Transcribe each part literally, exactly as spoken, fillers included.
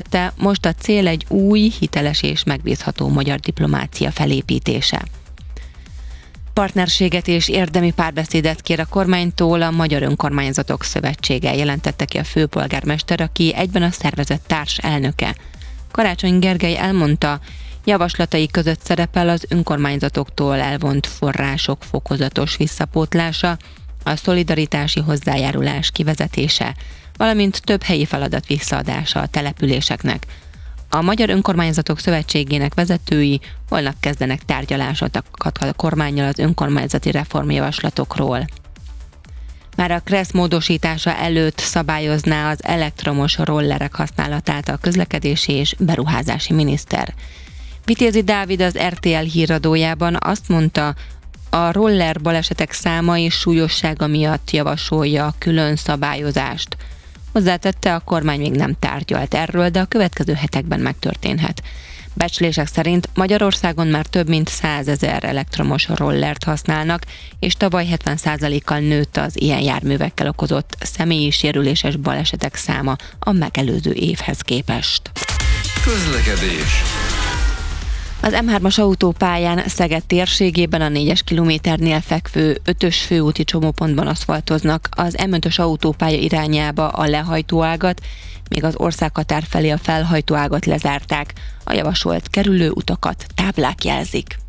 hozzátette, most a cél egy új, hiteles és megbízható magyar diplomácia felépítése. Partnerséget és érdemi párbeszédet kér a kormánytól a Magyar Önkormányzatok Szövetsége, jelentette ki a főpolgármester, aki egyben a szervezet társ elnöke. Karácsony Gergely elmondta, javaslatai között szerepel az önkormányzatoktól elvont források fokozatos visszapótlása, a szolidaritási hozzájárulás kivezetése, valamint több helyi feladat visszaadása a településeknek. A Magyar Önkormányzatok Szövetségének vezetői holnap kezdenek tárgyalásokat a kormánnyal az önkormányzati reformjavaslatokról. Már a KRESZ módosítása előtt szabályozná az elektromos rollerek használatát a közlekedési és beruházási miniszter. Vitézi Dávid az er té el híradójában azt mondta, a roller balesetek száma és súlyossága miatt javasolja a külön szabályozást. Hozzátette, a kormány még nem tárgyalt erről, de a következő hetekben megtörténhet. Becslések szerint Magyarországon már több mint százezer elektromos rollert használnak, és tavaly hetven százalékkal nőtt az ilyen járművekkel okozott személyi sérüléses balesetek száma a megelőző évhez képest. Közlekedés. Az em hármas autópályán Szeged térségében a négyes kilométernél fekvő ötös főúti csomópontban aszfaltoznak, az em ötös autópálya irányába a lehajtóágat, még az országhatár felé a felhajtóágat lezárták. A javasolt kerülő utakat táblák jelzik.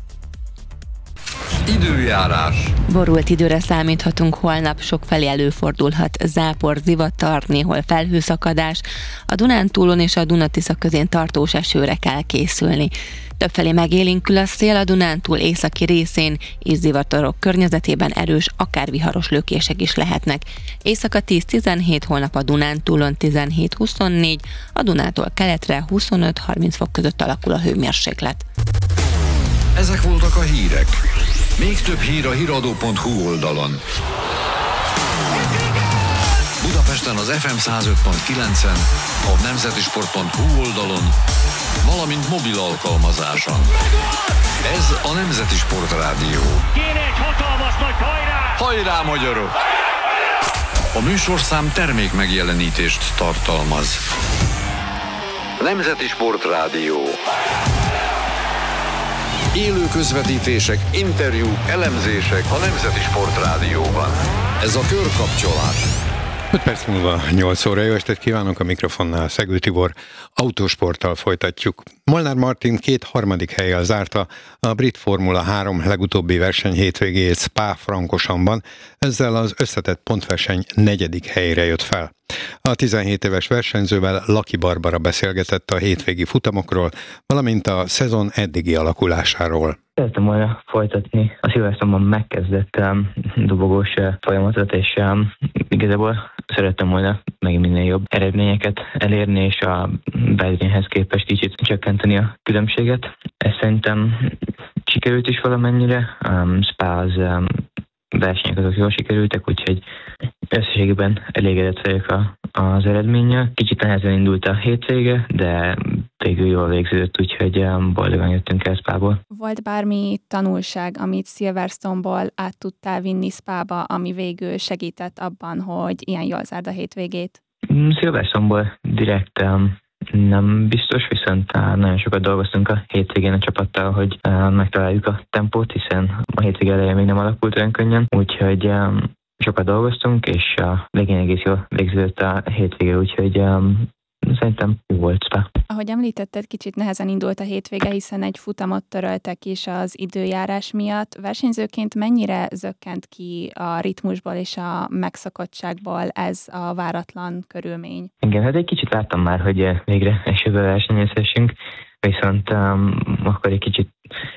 Időjárás. Borult időre számíthatunk holnap, sokfelé előfordulhat zápor, zivatar, néhol felhőszakadás. A Dunántúlon és a Duna-Tisza közén tartós esőre kell készülni. Többfelé megélénkül a szél, a Dunántúl északi részén és zivatarok környezetében erős, akár viharos lökések is lehetnek. Éjszaka tíz-tizenhét, holnap a Dunántúlon tizenhét-huszonnégy, a Dunától keletre huszonöt-harminc fok között alakul a hőmérséklet. Ezek voltak a hírek. Még több hír a híradó pont hu oldalon. Budapesten az ef em száz öt pont kilencen, a nemzetisport pont hu oldalon, valamint mobil alkalmazáson. Ez a Nemzeti Sport Rádió. Kéne egy hatalmas nagy hajrá! Hajrá, magyarok! A műsorszám termék megjelenítést tartalmaz. Nemzeti Sport Rádió. Élő közvetítések, interjúk, elemzések a Nemzeti Sport Rádióban. Ez a körkapcsolás. öt perc múlva nyolc óra. Jó estét kívánok, a mikrofonnál Szegő Tibor. Autósporttal folytatjuk. Molnár Martin két harmadik hellyel zárta a brit Formula három legutóbbi verseny hétvégéjét Spa-Francorchamps-ban, ezzel az összetett pontverseny negyedik helyére jött fel. A tizenhét éves versenyzővel Laki Barbara beszélgetett a hétvégi futamokról, valamint a szezon eddigi alakulásáról. Szerettem volna folytatni a Silverstone-ban megkezdett um, dobogós uh, folyamatot, és um, igazából szerettem volna meg minél jobb eredményeket elérni, és a versenyhez képest kicsit csökkenteni a különbséget. Ez szerintem sikerült is valamennyire. Um, Spa az um, versenyek azok jól sikerültek, úgyhogy összességében elégedett vagyok a, az eredménnyel. Kicsit nehezen indult a hétvége, de végül jól végződött, úgyhogy boldogan jöttünk el Spából. Volt bármi tanulság, amit Silverstone-ból át tudtál vinni Spába, ami végül segített abban, hogy ilyen jól zárd a hétvégét? Silverstone-ból direkt um, nem biztos, viszont uh, nagyon sokat dolgoztunk a hétvégén a csapattal, hogy uh, megtaláljuk a tempót, hiszen a hétvége elején még nem alakult olyan könnyen, úgyhogy um, sokat dolgoztunk, és a végén egész jól végződött a hétvége, úgyhogy um, szerintem jó volt Spa. Ahogy említetted, kicsit nehezen indult a hétvége, hiszen egy futamot töröltek is az időjárás miatt. Versenyzőként mennyire zökkent ki a ritmusból és a megszokottságból ez a váratlan körülmény? Igen, hát egy kicsit láttam már, hogy végre esőbe versenyezhessünk, viszont um, akkor egy kicsit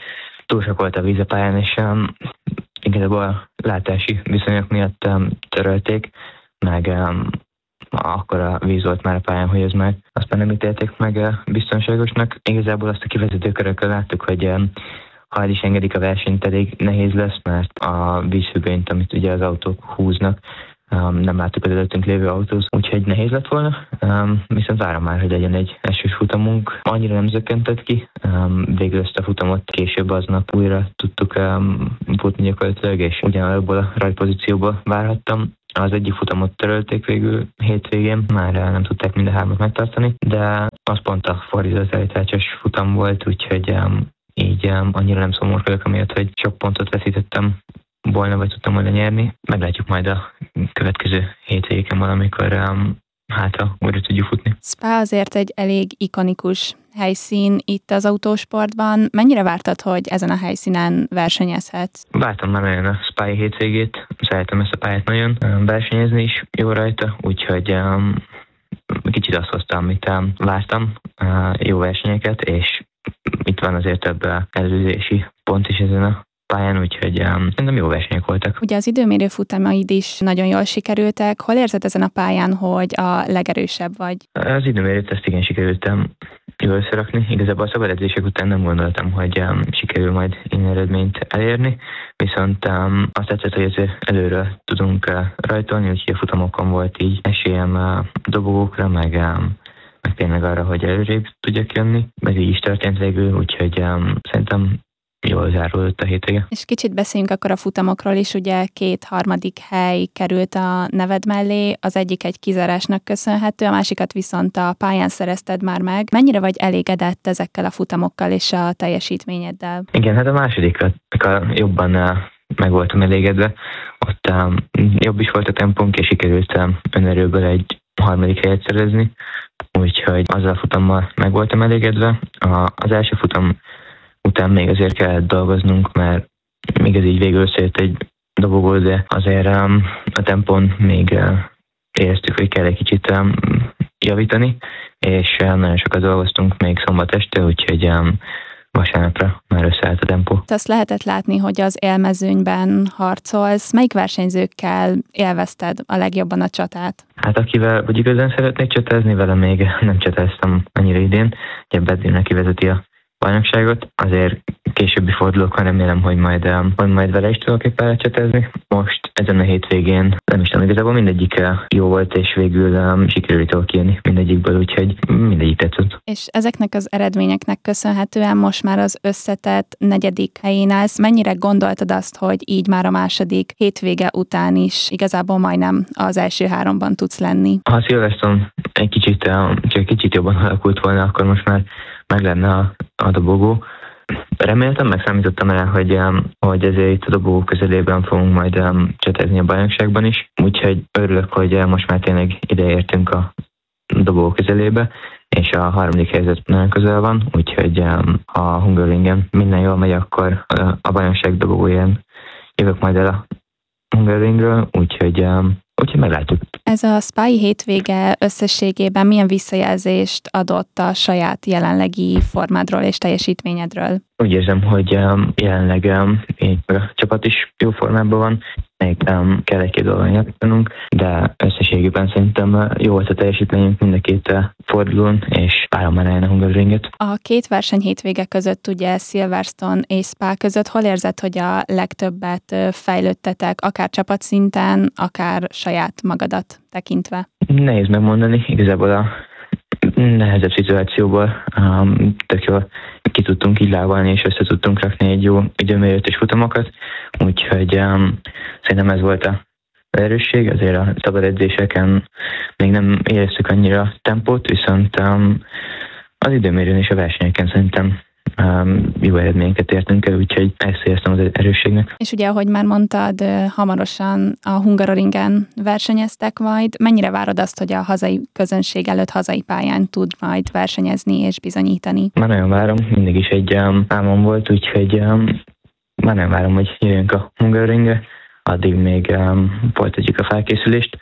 túl sok volt a víz a pályán, és um, igazából a látási viszonyok miatt um, törölték, meg um, akkor a víz volt már a pályán, hogy ez már azt már nem ítélték meg biztonságosnak. Igazából azt a kivezetőkörökön láttuk, hogy ha el is engedik a versenyt, elég nehéz lesz, mert a vízfüggönyt, amit ugye az autók húznak, nem láttuk az előttünk lévő autót, úgyhogy nehéz lett volna, viszont várom már, hogy legyen egy esős futamunk. Annyira nem zökkentett ki, végül ezt a futamot később aznap újra tudtuk futni gyakorlatilag, és ugyanabból a rajtpozícióból várhattam. Az egyik futamot törölték végül hétvégén, már nem tudták mind a hármat megtartani, de az pont a fordított elejtrácsos futam volt, úgyhogy um, így um, annyira nem szomorkodok amiatt, hogy sok pontot veszítettem volna, vagy tudtam volna nyerni. Meglátjuk majd a következő hétvégéken valamikor um, hátra újra tudjuk futni. Spa azért egy elég ikonikus helyszín itt az autósportban. Mennyire vártad, hogy ezen a helyszínen versenyezhetsz? Vártam már nagyon a Spa-i hétvégét, szeretem ezt a pályát nagyon, versenyezni is jó rajta, úgyhogy um, kicsit azt hoztam, amit um, vártam, uh, jó versenyeket, és itt van azért több uh, előzési pont is ezen a pályán, úgyhogy um, szerintem jó versenyek voltak. Ugye az időmérő futamaid is nagyon jól sikerültek. Hol érzed ezen a pályán, hogy a legerősebb vagy? Az időmérőt ezt igen sikerültem jól összerakni. Igazából a szabad edzések után nem gondoltam, hogy um, sikerül majd ilyen eredményt elérni, viszont um, azt tetszett, hogy ezért előről tudunk uh, rajtolni, úgyhogy a futamokon volt így esélyem uh, dobogókra, meg, um, meg tényleg arra, hogy előrébb tudjak jönni. Ez így is történt végül, úgyhogy um, szerintem jól zárulott a hétvége. És kicsit beszéljünk akkor a futamokról is, ugye két harmadik hely került a neved mellé, az egyik egy kizárásnak köszönhető, a másikat viszont a pályán szerezted már meg. Mennyire vagy elégedett ezekkel a futamokkal és a teljesítményeddel? Igen, hát a másodikkal jobban uh, meg voltam elégedve. Ott um, jobb is volt a tempónk, és sikerült um, önerőből egy harmadik helyet szerezni, úgyhogy azzal a futammal meg voltam elégedve. A, az első futam után még azért kellett dolgoznunk, mert még ez így végül összejött egy dobogó, de azért um, a tempón még uh, éreztük, hogy kell egy kicsit um, javítani, és uh, nagyon sokat dolgoztunk még szombat este, úgyhogy um, vasárnapra már összeállt a tempó. Azt lehetett látni, hogy az élmezőnyben harcolsz. Melyik versenyzőkkel élvezted a legjobban a csatát? Hát akivel úgy igazán szeretnék csatázni, vele még nem csatáztam annyira idén. Ugye Bedrin, aki vezeti a bajnokságot, azért későbbi fordulókon remélem, hogy majd, hogy majd vele is tudok egy pályát csatázni. Most ezen a hétvégén nem is tudom, igazából mindegyik jó volt, és végül um, sikerült jól kijönni mindegyikből, úgyhogy mindegyik tetszett. És ezeknek az eredményeknek köszönhetően most már az összetett negyedik helyén állsz. Mennyire gondoltad azt, hogy így már a második hétvége után is igazából majdnem az első háromban tudsz lenni? Ha Szilveszton egy kicsit, csak egy kicsit jobban alakult volna, akkor most már meg lenne a, a dobogó. Reméltem, meg számítottam rá, hogy, hogy ezért itt a dobogó közelében fogunk majd um, csatázni a bajnokságban is. Úgyhogy örülök, hogy most már tényleg ideértünk a dobogó közelébe, és a harmadik helyzet nagyon közel van, úgyhogy um, a Hungaroringen minden jól megy, akkor uh, a bajnokság dobogóján jövök majd el a Hungaroringről, úgyhogy, um, úgyhogy meglátjuk. Ez a Spa-i hétvége összességében milyen visszajelzést adott a saját jelenlegi formádról és teljesítményedről? Úgy érzem, hogy um, jelenleg um, a csapat is jó formában van, még um, kell egy-két dolgon javítanunk, de összességében szerintem uh, jó volt a teljesítményünk mind a két uh, fordulón, és várom már eljön a Hungaroringet. A két verseny hétvége között, ugye Silverstone és Spa között, hol érzed, hogy a legtöbbet fejlődtetek, akár csapatszinten, akár saját magadat tekintve? Nehéz megmondani, igazából a nehezebb szituációból um, tök jól ki tudtunk így lábalni, és össze tudtunk rakni egy jó időmérőt és futamokat, úgyhogy um, szerintem ez volt a erősség, azért a szabad edzéseken még nem éreztük annyira a tempót, viszont um, az időmérőn és a versenyeken szerintem Um, jó eredményeket értünk el, úgyhogy ezt éreztem az erősségnek. És ugye, ahogy már mondtad, hamarosan a Hungaroringen versenyeztek majd. Mennyire várod azt, hogy a hazai közönség előtt hazai pályán tud majd versenyezni és bizonyítani? Már nagyon várom, mindig is egy um, álmom volt, úgyhogy um, már nem várom, hogy jöjjünk a Hungaroringre. Addig még um, folytatjuk a felkészülést,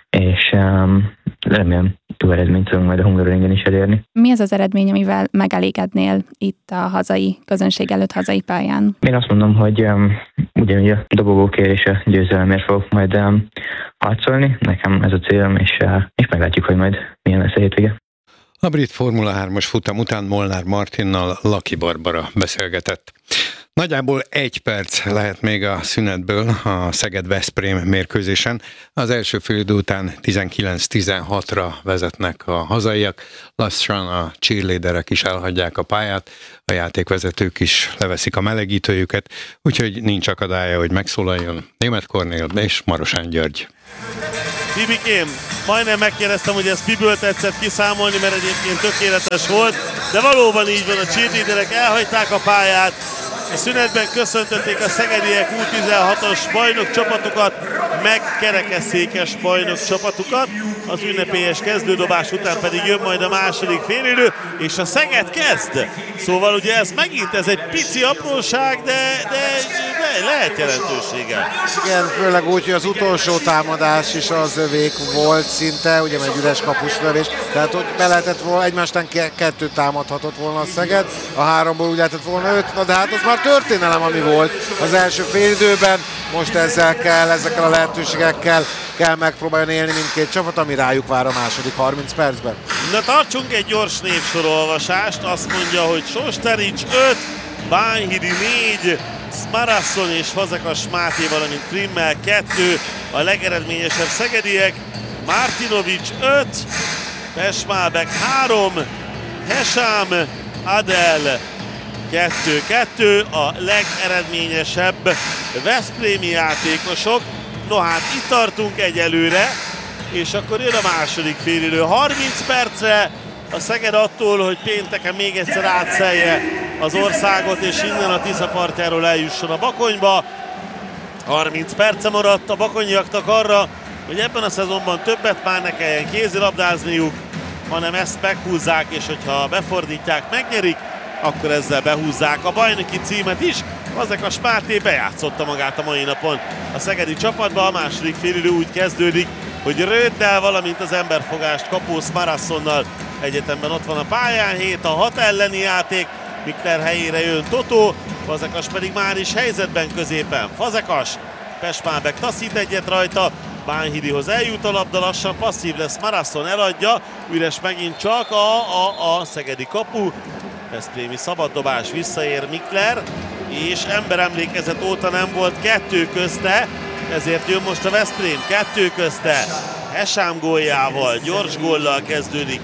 és um, remélem jó eredményt tudunk majd a Hungaroringen is elérni. Mi az az eredmény, amivel megelégednél itt a hazai közönség előtt hazai pályán? Én azt mondom, hogy um, ugyanúgy a dobogókért és a győzelemért fogok majd um, harcolni. Nekem ez a célom, és, uh, és meglátjuk, hogy majd milyen lesz a hétvége. A brit Formula hármas futam után Molnár Martinnal Laki Barbara beszélgetett. Nagyjából egy perc lehet még a szünetből a Szeged-Veszprém mérkőzésen. Az első félidő után tizenkilenc tizenhatra vezetnek a hazaiak. Lassan a cheerleaderek is elhagyják a pályát, a játékvezetők is leveszik a melegítőjüket, úgyhogy nincs akadálya, hogy megszólaljon Németh Kornél és Marosán György. Tibikém, majdnem megkérdeztem, hogy ez miből tetszett kiszámolni, mert egyébként tökéletes volt, de valóban így van, a cheerleaderek elhagyták a pályát, a szünetben köszöntötték a szegediek U tizenhatos bajnok csapatukat, meg kerekesszékes bajnok csapatukat, az ünnepélyes kezdődobás után pedig jön majd a második félidő, és a Szeged kezd. Szóval ugye ez megint ez egy pici apróság, de, de, de lehet jelentősége. Igen, főleg úgy, hogy az utolsó támadás is az övék volt szinte, ugye egy üres kapuslövés, tehát hogy be lehetett volna, egymástan kettőt támadhatott volna a Szeged, a háromból úgy lehetett volna öt, na de hát az már történelem, ami volt az első félidőben, most ezzel kell, ezekkel a lehetőségekkel kell megpróbálni élni mindkét csapat, ami rájuk vár a második harminc percben. Na tartsunk egy gyors névsorolvasást, azt mondja, hogy Sosterics öt, Bányhidi négy, Smarason és Fazekas Máté, valamint Frimmel kettő, a legeredményesebb szegediek, Martinovics öt, Pesmálbek három, Hesám, Adel kettő kettő, a legeredményesebb veszprémi játékosok. No hát itt tartunk egyelőre, és akkor jön a második félidő. harminc percre a Szeged attól, hogy pénteken még egyszer átszelje az országot, és innen a Tisza partjáról eljusson a Bakonyba. harminc perce maradt a bakonyiaknak arra, hogy ebben a szezonban többet már ne kelljen kézilabdázniuk, hanem ezt meghúzzák, és hogyha befordítják, megnyerik, akkor ezzel behúzzák a bajnoki címet is. Fazekas Máté bejátszotta magát a mai napon a szegedi csapatba. A második félidő úgy kezdődik, hogy Röddel, valamint az emberfogást kapó Smarassonnal egyetemben ott van a pályán. hét a hat elleni játék, Mikler helyére jön Totó, Fazekas pedig már is helyzetben középen. Fazekas, Pesmálbek taszít egyet rajta, Bányhidihoz eljut a labda, lassan passzív lesz, Marasson eladja, üres megint csak a, a, a szegedi kapu. Veszprémi szabaddobás, visszaér Mikler, és emberemlékezet óta nem volt kettő közte, ezért jön most a Veszprém, kettő közte, Hesám góljával, gyors góllal kezdődik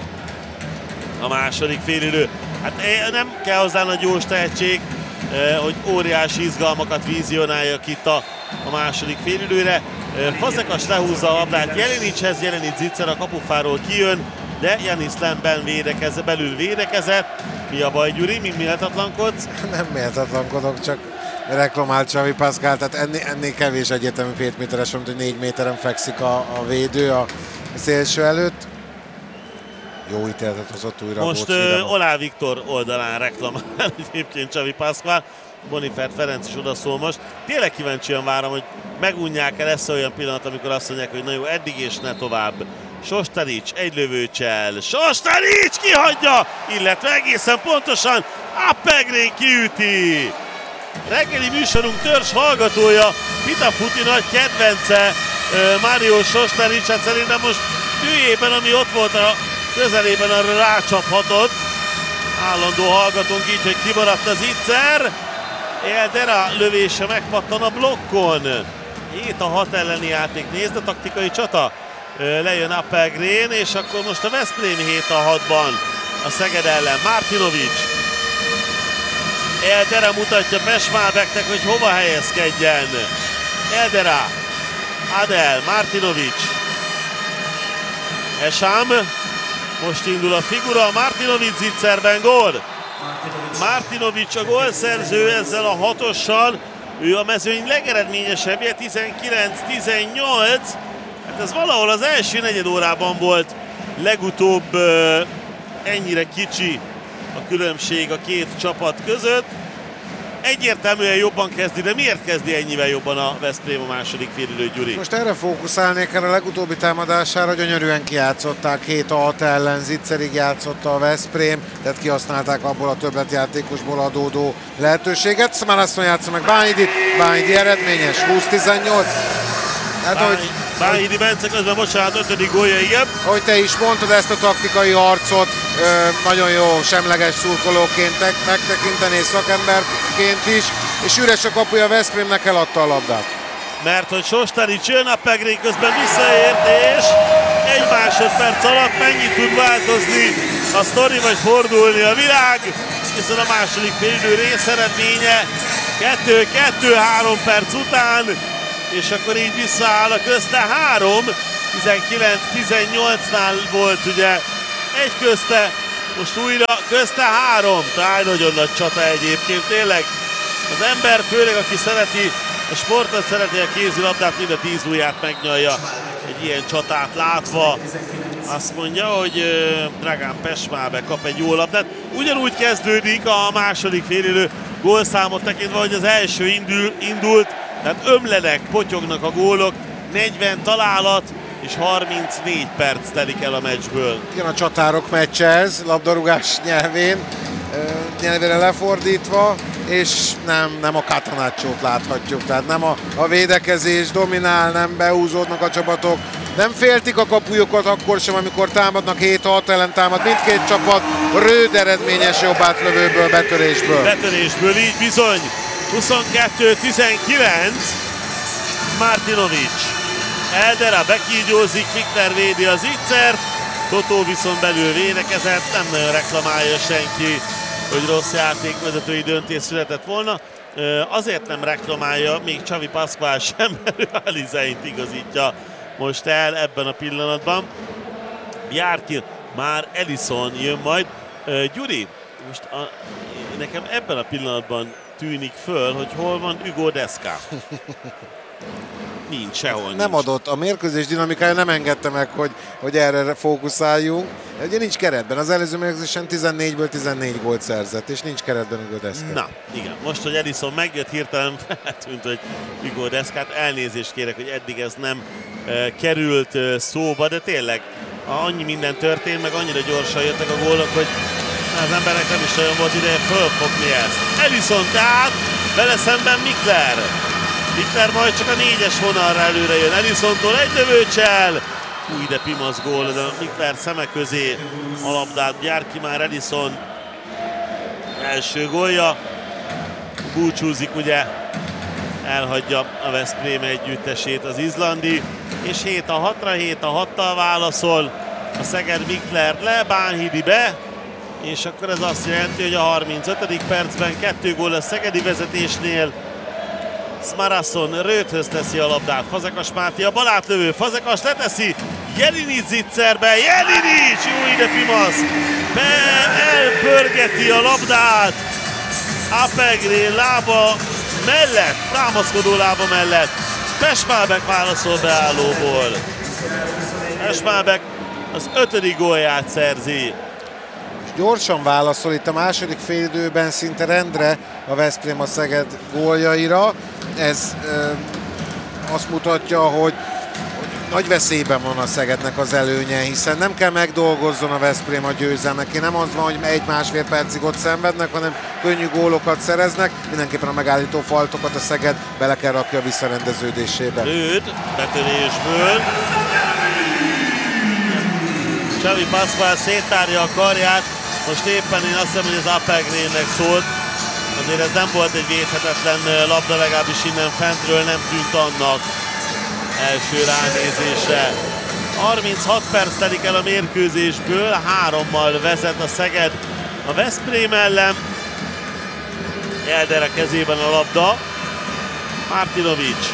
a második félidő. Hát nem kell hozzá nagy gyors tehetség, hogy óriási izgalmakat vízionáljak itt a, a második félidőre. Fazekas lehúzza a labdát Jelenicshez, Jelenics zicser a kapufáról kijön, de Janis Lemben védekez, belül védekezett. Mi a baj, Gyuri? Mi méltatlankodsz? Nem méltatlankodok, csak reklamált Csavi Pascal, tehát ennél, ennél kevés egyetemű két méteres, mint hogy négy méteren fekszik a, a védő a szélső előtt. Jó ítéletet hozott újra. Most uh, Olá Viktor oldalán reklamál egyébként Csavi Pascal. Bonifert Ferenc is odaszól most. Tényleg kíváncsian várom, hogy megunják-e, lesz olyan pillanat, amikor azt mondják, hogy na jó, eddig és ne tovább. Sosterics egy lövőcsel, Sosterics kihagyja, illetve egészen pontosan Appelgren kiüti. Reggeli műsorunk törzs hallgatója, Pitafuti nagy kedvence Mário Sosterics, hát szerintem most hűjében, ami ott volt a közelében, arra rácsaphatott. Állandó hallgatónk így, hogy kimaradt az Itzer. Eldera lövése megpattan a blokkon. hét a hat elleni játék, nézd a taktikai csata. Lejön Appelgren, és akkor most a Veszprém hét a hatban a Szeged ellen. Martinovics. Eldera mutatja Pesmálbeknek, hogy hova helyezkedjen. Eldera. Adel. Martinovics. Hesám. Most indul a figura. Martinovics zicserben gól. Martinovics a gólszerző ezzel a hatossal. Ő a mezőny legeredményesebbje, tizenkilenc tizennyolc. Hát ez valahol az első negyed órában volt legutóbb uh, ennyire kicsi a különbség a két csapat között. Egyértelműen jobban kezdi, de miért kezdi ennyivel jobban a Veszprém a második félidő, Gyuri? Most erre fókuszálnék, erre a legutóbbi támadására, gyönyörűen kijátszották, hét a hat ellen, zicserig játszotta a Veszprém, tehát kihasználták abból a többletjátékosból adódó lehetőséget. Smarason játsza meg Bányhidit, Bányhidi eredményes, húsz tizennyolc. Hát, Bány, hogy, Bányhidi Bence közben, bocsánat, ötödik gólja, igen. Ahogy te is mondtad, ezt a taktikai harcot ö, nagyon jó semleges szurkolóként megtekinteni, szakemberként is, és üres a kapuja Veszprémnek, eladta a labdát. Mert hogy Sosterics jön, Appelgren közben visszaért, és egy másodperc alatt mennyit tud változni a sztori, vagy fordulni a világ, hiszen a második félidő részeredménye kettő kettő három perc után, és akkor így visszaáll a közte három, tizenkilenc tizennyolcnál volt ugye egy közte, most újra közte három. Tehát nagyon nagy csata egyébként, tényleg. Az ember, főleg aki szereti a sportot, szereti a kézilabdát, mind a tíz ujját megnyalja egy ilyen csatát látva. Azt mondja, hogy uh, Dragan Pešmábek kap egy jó labdát. Ugyanúgy kezdődik a második félidő gólszámot tekintve, hogy az első indul, indult, tehát ömlenek, potyognak a gólok, negyven találat és harmincnégy perc telik el a meccsből. Igen, a csatárok meccse ez, labdarúgás nyelvén, nyelvére lefordítva, és nem, nem a Catenacciót láthatjuk, tehát nem a, a védekezés dominál, nem behúzódnak a csapatok, nem féltik a kapujukat akkor sem, amikor támadnak, hét hat ellen támad mindkét csapat, Röd eredményes jobb átlövőből, betörésből. Betörésből, így bizony, huszonkettő tizenkilenc, Martinovic. Eldera bekígyózik, Mikler védi az ittszert, Totó viszont belül védekezett, nem nagyon reklamálja senki, hogy rossz játékvezetői döntés született volna. Azért nem reklamálja, még Xavi Pascual sem, mert Alizeint igazítja most el ebben a pillanatban. Bjarki, már Ellison jön majd. Gyuri, most a, nekem ebben a pillanatban tűnik föl, hogy hol van Hugo Deszka. Nincs, sehol nincs. Nem adott. A mérkőzés dinamikája nem engedte meg, hogy, hogy erre fókuszáljunk. Ugye nincs keretben. Az előző mérkőzésen tizennégyből tizennégy gólt szerzett, és nincs keretben Hugo Deszka. Na, igen. Most, hogy Ellison megjött, hirtelen feltűnt, hogy Hugo Deszkát. Elnézést kérek, hogy eddig ez nem e, került e, szóba, de tényleg annyi minden történt, meg annyira gyorsan jöttek a gólok, hogy az embernek nem is olyan volt ideje fölfogni ezt. Ellison tehát, vele szemben Mikler. Mikler majd csak a négyes vonalra előre jön. Ellisontól egy lövőcsel. Új, de pimasz gól, de Mikler szeme közé a labdát. Bjarki, már Ellison első gólja. Búcsúzik ugye, elhagyja a Veszprém együttesét az izlandi. És hét a hatra, hét a hattal válaszol. A Szeged Mikler le, Bánhidi be. És akkor ez azt jelenti, hogy a harmincötödik percben kettő gól a szegedi vezetésnél. Smarasson Rödhöz teszi a labdát, Fazekas Máté a balátlövő, Fazekas leteszi, Jelinic zicserbe, Jelinic, jó ide pimasz, be, elpörgeti a labdát, Apegren lába mellett, támaszkodó lába mellett, Pešmábek válaszol beállóból. Pešmábek az ötödik gólját szerzi. Gyorsan válaszol itt a második félidőben szinte rendre a Veszprém a Szeged góljaira. Ez ö, azt mutatja, hogy, hogy nagy veszélyben van a Szegednek az előnye, hiszen nem kell megdolgozzon a Veszprém a győzelmekért. Nem az van, hogy egy-másfél percig ott szenvednek, hanem könnyű gólokat szereznek. Mindenképpen a megállító faltokat a Szeged bele kell rakja a visszarendeződésébe. Röd betörésből. Xavi Pascual széttárja a karját. Most éppen én azt hiszem, hogy az Apegrennek szólt. Azért ez nem volt egy védhetetlen labda, legalábbis innen fentről nem tűnt annak első ránézésre. harminchat perc telik el a mérkőzésből, hárommal vezet a Szeged a Veszprém ellen. Eldera kezében a labda. Martinovic.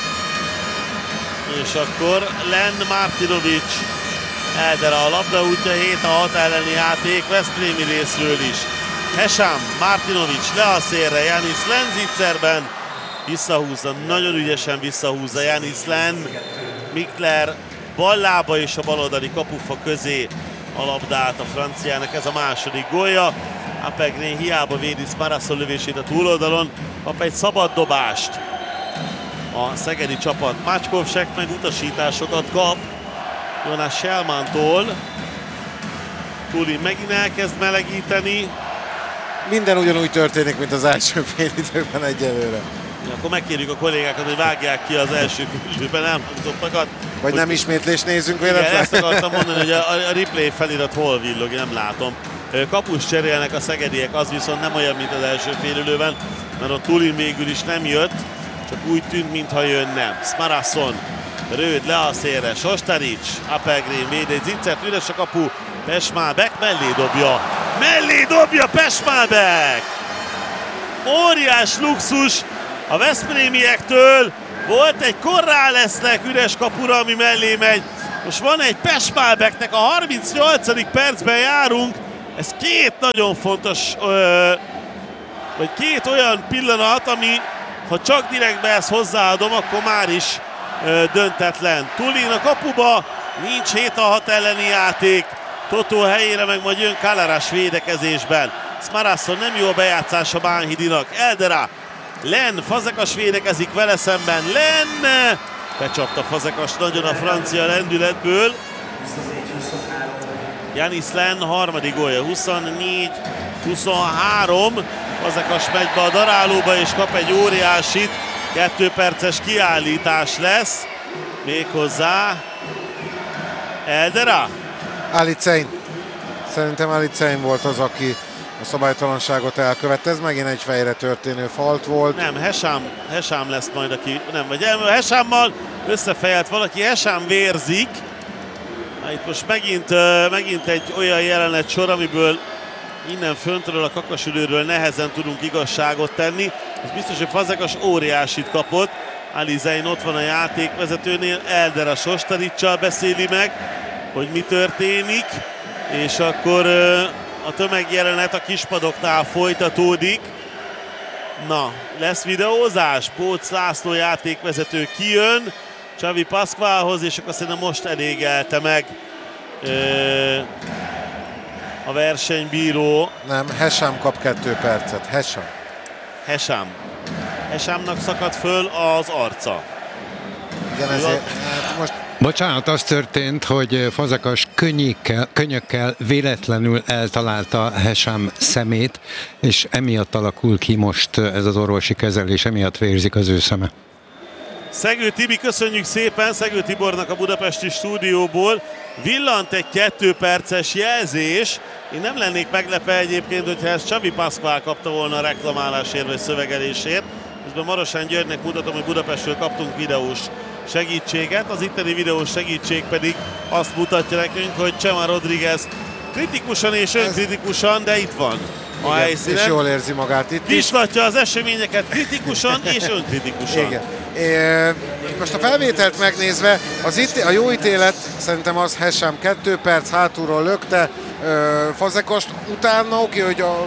És akkor Len Martinovic. Eldera a labda útja, hét a hat elleni játék veszprémi részről is. Hesam, Martinovic le a szélre, Janis Len zicserben. Visszahúzza, nagyon ügyesen visszahúzza Janis Len. Mikler ballába és a baloldali kapufa közé a labdát a franciának, ez a második gólja. Apegren hiába védi Smarasson lövését a túloldalon, kap egy szabad dobást a szegedi csapat. Macskovsek meg utasításokat kap Jonas Selmántól. Tulin megint elkezd melegíteni. Minden ugyanúgy történik, mint az első fél időben egyelőre. Ja, akkor megkérjük a kollégákat, hogy vágják ki az első fél időben elhangzottakat. Vagy hogy nem ismétlést nézzünk véletlenül. Igen, ezt akartam mondani, hogy a, a replay felirat hol villog, nem látom. Kapus cserélnek a szegediek, az viszont nem olyan, mint az első fél időben, mert a Tulin végül is nem jött, csak úgy tűnt, mintha jönne. Smarasson, Röd le a szélre, Sostaric, Apegren véd egy zicsert, üres a kapu, Pešmábek mellé dobja, mellé dobja Pešmábek! Óriás luxus a veszprémiektől, volt egy Corralesnek üres kapura, ami mellé megy, Most van egy Pest-Malbeknek, a harmincnyolcadik percben járunk. Ez két nagyon fontos, ö, vagy két olyan pillanat, ami ha csak direktbe ezt hozzáadom, akkor már is ö, döntetlen. Tulin a kapuba, nincs hét a hat elleni játék. Totó helyére meg majd jön Kalaras védekezésben. Smarasson nem jó a bejátszása Bánhidinak. Eldera, Len, Fazekas védekezik vele szemben. Len! Becsapta Fazekas nagyon a francia lendületből. Janis Len harmadik gólja, huszonnégy huszonhárom. Fazekas megy be a darálóba és kap egy óriásit. Kettő perces kiállítás lesz. Méghozzá Eldera. Alicein. Szerintem Alicein volt az, aki a szabálytalanságot elkövette. Ez megint egy fejre történő falt volt. Nem, Hesám, Hesám lesz majd, aki... Nem, vagy Hesámmal összefejelt valaki, Hesám vérzik. Itt most megint, megint egy olyan jelenet sor, amiből innen föntről, a kakasülőről nehezen tudunk igazságot tenni. Ez biztos, hogy Fazekas óriásit kapott. Alizein ott van a játékvezetőnél, Eldera Sostaricsal beszéli meg, hogy mi történik, és akkor a tömegjelenet a kispadoknál folytatódik. Na, lesz videózás, Bóc László játékvezető kijön Xavi Pascualhoz, és akkor szerintem most elégelte meg ö, a versenybíró. Nem, Hesám kap kettő percet, Hesám. Hesám. Hesámnak szakadt föl az arca. Igen, ezért, hát most... Bocsánat, az történt, hogy Fazekas könnyikkel, könnyökkel véletlenül eltalálta Hesám szemét, és emiatt alakul ki most ez az orvosi kezelés, emiatt vérzik az ő szeme. Szegő Tibi, köszönjük szépen Szegő Tibornak a budapesti stúdióból. Villant egy kettő perces jelzés. Én nem lennék meglepve egyébként, hogyha ezt Xavi Pascual kapta volna a reklamálásért vagy szövegelésért. Közben Marosán Györgynek mutatom, hogy Budapestről kaptunk videós segítséget. Az itteni videós segítség pedig azt mutatja nekünk, hogy Chema Rodriguez kritikusan és önkritikusan, de itt van a igen, helyszínen. És jól érzi magát itt. Vislatja az eseményeket kritikusan és önkritikusan. Igen. É, most a felvételt megnézve, az itt, a jó ítélet szerintem az Hesám kettő perc, hátulról lökte ö, Fazekost, utána oké, hogy a...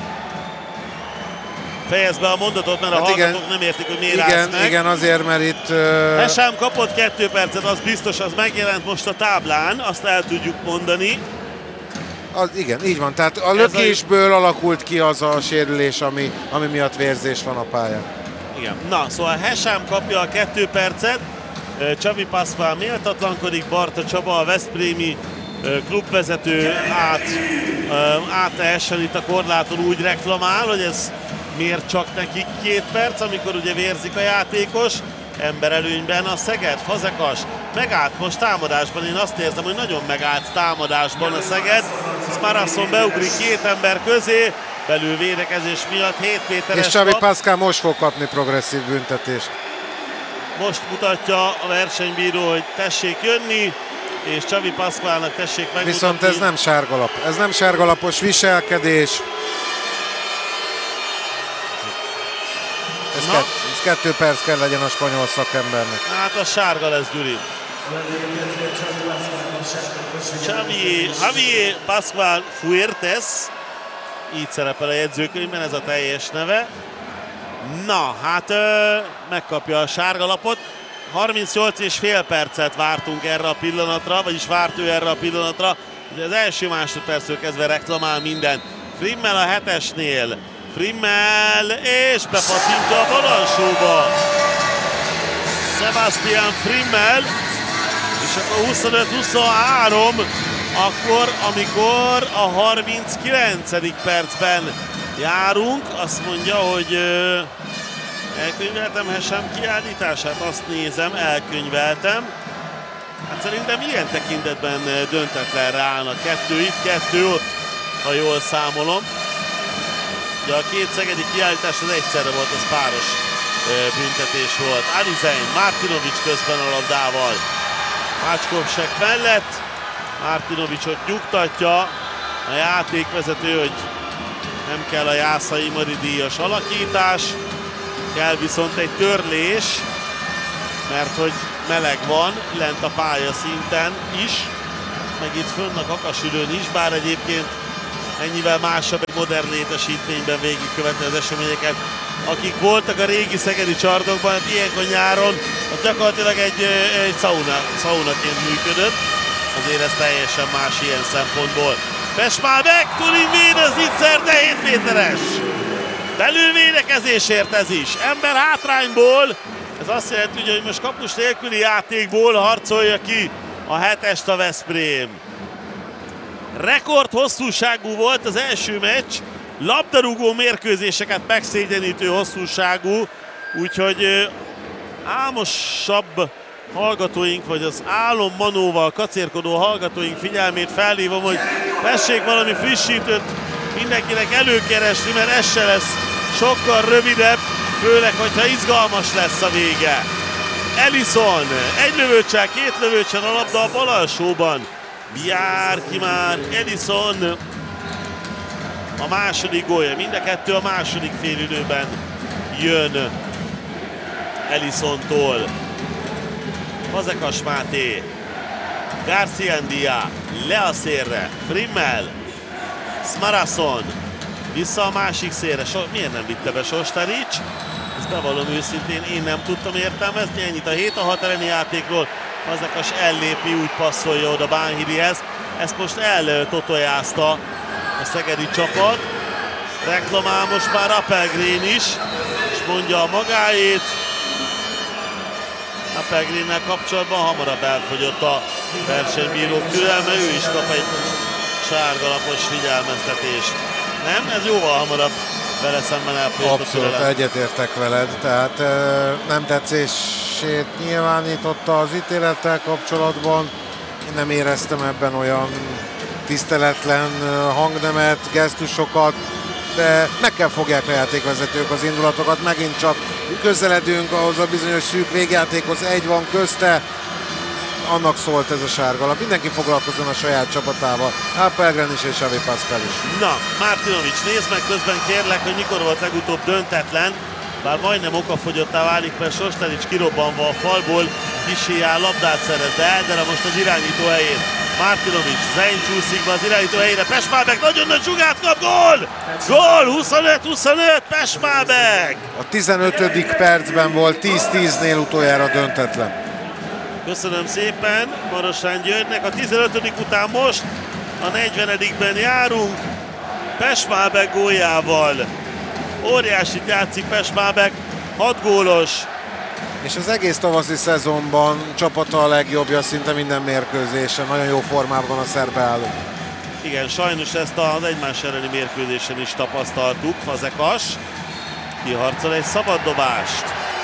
Fejezd be a mondatot, mert hát a hallgatók igen, nem értik, hogy miért igen, állsz meg. Igen, azért, mert itt... Uh... Hesám kapott kettő percet, az biztos, az megjelent most a táblán, azt el tudjuk mondani. Az, igen, így van. Tehát a lökésből a... alakult ki az a sérülés, ami, ami miatt vérzés van a pályán. Igen. Na, szóval Hesám kapja a kettő percet, Xavi Pascual méltatlankodik, Barta Csaba, a veszprémi klubvezető át, átlehessen itt a korláton, úgy reklamál, hogy ez miért csak nekik két perc, amikor ugye vérzik a játékos. Emberelőnyben a Szeged, Fazekas megállt most támadásban, én azt érzem, hogy nagyon megállt támadásban a Szeged. Smarasson beugrik két ember közé, belül védekezés miatt hét méteres. És Xavi Pascual most fog kapni progresszív büntetést. Most mutatja a versenybíró, hogy tessék jönni, és Xavi Pascualnak tessék megmutatni. Viszont ez nem sárgalap. Ez nem sárgalapos viselkedés. Ez, kett, ez kettő perc kell legyen a spanyol szakembernek. Hát a sárga lesz, Gyuri. Xavi, Javier Pascual Fuertes, így szerepel a jegyzőkönyvben, ez a teljes neve. Na, hát ö, megkapja a sárgalapot. harmincnyolc és fél percet vártunk erre a pillanatra, vagyis várt ő erre a pillanatra. Az első másodperctől kezdve reklamál minden. Frimmel a hetesnél. Frimmel, és bepatintja a balansóba. Sebastian Frimmel, és akkor huszonöt huszonhárom, akkor, amikor a harminckilencedik percben járunk, azt mondja, hogy ö, elkönyveltem Hesám kiállítását, azt nézem, elkönyveltem. Hát szerintem ilyen tekintetben döntetlenre állnak. Kettő itt, kettő ott, ha jól számolom. Ugye a két szegedi kiállítás az egyszerre volt, az páros büntetés volt. Alizein, Martinovic közben a labdával. Mácskovsek mellett. Martinovicsot nyugtatja a játékvezető, hogy nem kell a Jászai Mari díjas alakítás. Kell viszont egy törlés, mert hogy meleg van, lent a pálya szinten is, meg itt fönn a Kakasülőn is, bár egyébként ennyivel másabb egy modern létesítményben végigkövetni az eseményeket. Akik voltak a régi szegedi csarnokban, hát ilyenkor nyáron, az gyakorlatilag egy, egy szauna, szaunaként működött, azért ez teljesen más ilyen szempontból. Pestmábek, Tulin véd az Itzer, de hét méteres! Belülvédekezésért ez is, ember hátrányból, ez azt jelenti, hogy most kapus nélküli játékból harcolja ki a hetest a Veszprém. Rekord hosszúságú volt az első meccs, labdarúgó mérkőzéseket megszégyenítő hosszúságú, úgyhogy álmosabb hallgatóink, vagy az álommanóval kacérkodó hallgatóink figyelmét felhívom, hogy tessék valami frissítőt mindenkinek előkeresni, mert ez se lesz sokkal rövidebb, főleg, hogyha izgalmas lesz a vége. Ellison, egy lövőcsel, két lövőcsel a labda a bal alsóban. Bjárki már, Ellison a második gólja, mind a kettő a második félidőben jön Ellisontól. Fazekas Máté, Garciandia, le a szélre, Frimmel, Smarason, vissza a másik szélre, so, miért nem vitte be Sostarics? Ezt bevallom őszintén, én nem tudtam értelmezni, ennyit a hét a hat elleni játékról. Fazekas ellépi, úgy passzolja oda Bánhidihez. Ezt most eltotojázta a szegedi csapat. Reklamál most már Appelgren is, és mondja a magáét. Appelgrennel kapcsolatban hamarabb elfogyott a versenybírók türelme, ő is kap egy sárgalapos figyelmeztetést. Nem? Ez jóval hamarabb vele szemben elfogyott a türelem. Abszolút egyetértek veled, tehát nem tetszését nyilvánította az ítélettel kapcsolatban. Én nem éreztem ebben olyan tiszteletlen hangnemet, gesztusokat, de meg kell fogják a játékvezetők az indulatokat, megint csak közeledünk ahhoz a bizonyos szűk végjátékhoz, egy van közte, annak szólt ez a sárgalap. Mindenki foglalkozzon a saját csapatával. Appelgren is és Javi Pascal is. Na, Martinovics, nézd meg közben kérlek, hogy mikor volt legutóbb döntetlen, bár majdnem okafogyottá válik, mert Sostarics kirobbanva a falból kísérjál labdát szerez, de Eldere most az irányító helyén. Martinovics, Zein csúszik be az irányító helyére, Pestmábek nagyon nagy zsugát kap, gól! Gól, huszonöt huszonöt, Pestmábek! A tizenötödik percben volt tíz tíznél utoljára döntetlen. Köszönöm szépen Marosán Györgynek, a tizenötödik után most a negyvenedikben járunk, Pestmábek góljával. Óriásit játszik Pestmábek, hat gólos. És az egész tavaszi szezonban csapata a legjobbja szinte minden mérkőzésen. Nagyon jó formában van a szerbeálló. Igen, sajnos ezt az egymás elleni mérkőzésen is tapasztaltuk. Fazekas kiharcol egy szabad dobást.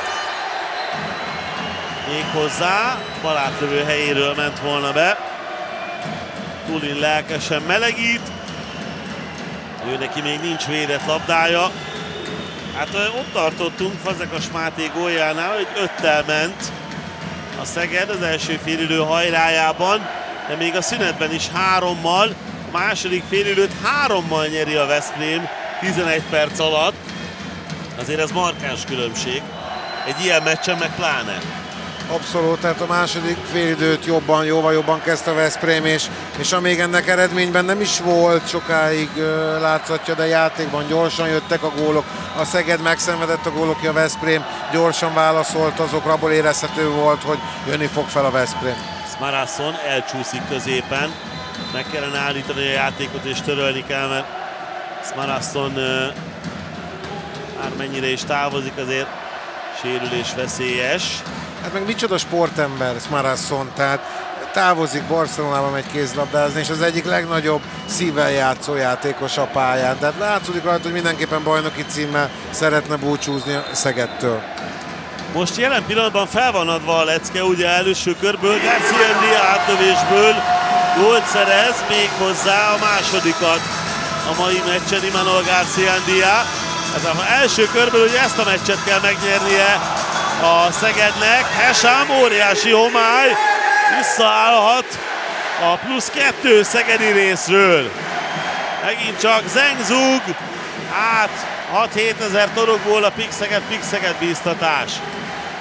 Méghozzá balátlövő helyéről ment volna be. Tulin lelkesen melegít. Ő neki még nincs védett labdája. Hát ott tartottunk Fazekas Máté góljánál, hogy öttel ment a Szeged az első félidő hajrájában, de még a szünetben is hárommal, a második félidőt hárommal nyeri a Veszprém tizenegy perc alatt. Azért ez markáns különbség. Egy ilyen meccsen meg pláne. Abszolút, tehát a második félidőt jobban, jóval jobban kezdte a Veszprém, és, és amíg ennek eredményben nem is volt sokáig uh, látszatja, de játékban gyorsan jöttek a gólok. A Szeged megszenvedett a gólok, a Veszprém gyorsan válaszolt azokra, abból érezhető volt, hogy jönni fog fel a Veszprém. Smarason elcsúszik középen, meg kellene állítani a játékot és törölni kell, mert Smarason uh, már mennyire is távozik, azért sérülés veszélyes. Hát meg micsoda sportember Smarason, tehát távozik Barcelonába, megy kézlabdázni, és az egyik legnagyobb szívvel játszó játékos a pályán. Tehát látszik rajta, hogy mindenképpen bajnoki címmel szeretne búcsúzni a Szegedtől. Most jelen pillanatban fel van adva a lecke, ugye előső körből, Garciandia átlövésből gólt szerez, még hozzá a másodikat a mai meccsen Imanol Garciandia. Ez az első körből ugye ezt a meccset kell megnyernie a Szegednek. Hesám óriási homály, visszaállhat a plusz kettő szegedi részről. Megint csak Zengzug, át hat-hét ezer torokból a Pixeged, Pixeged bíztatás.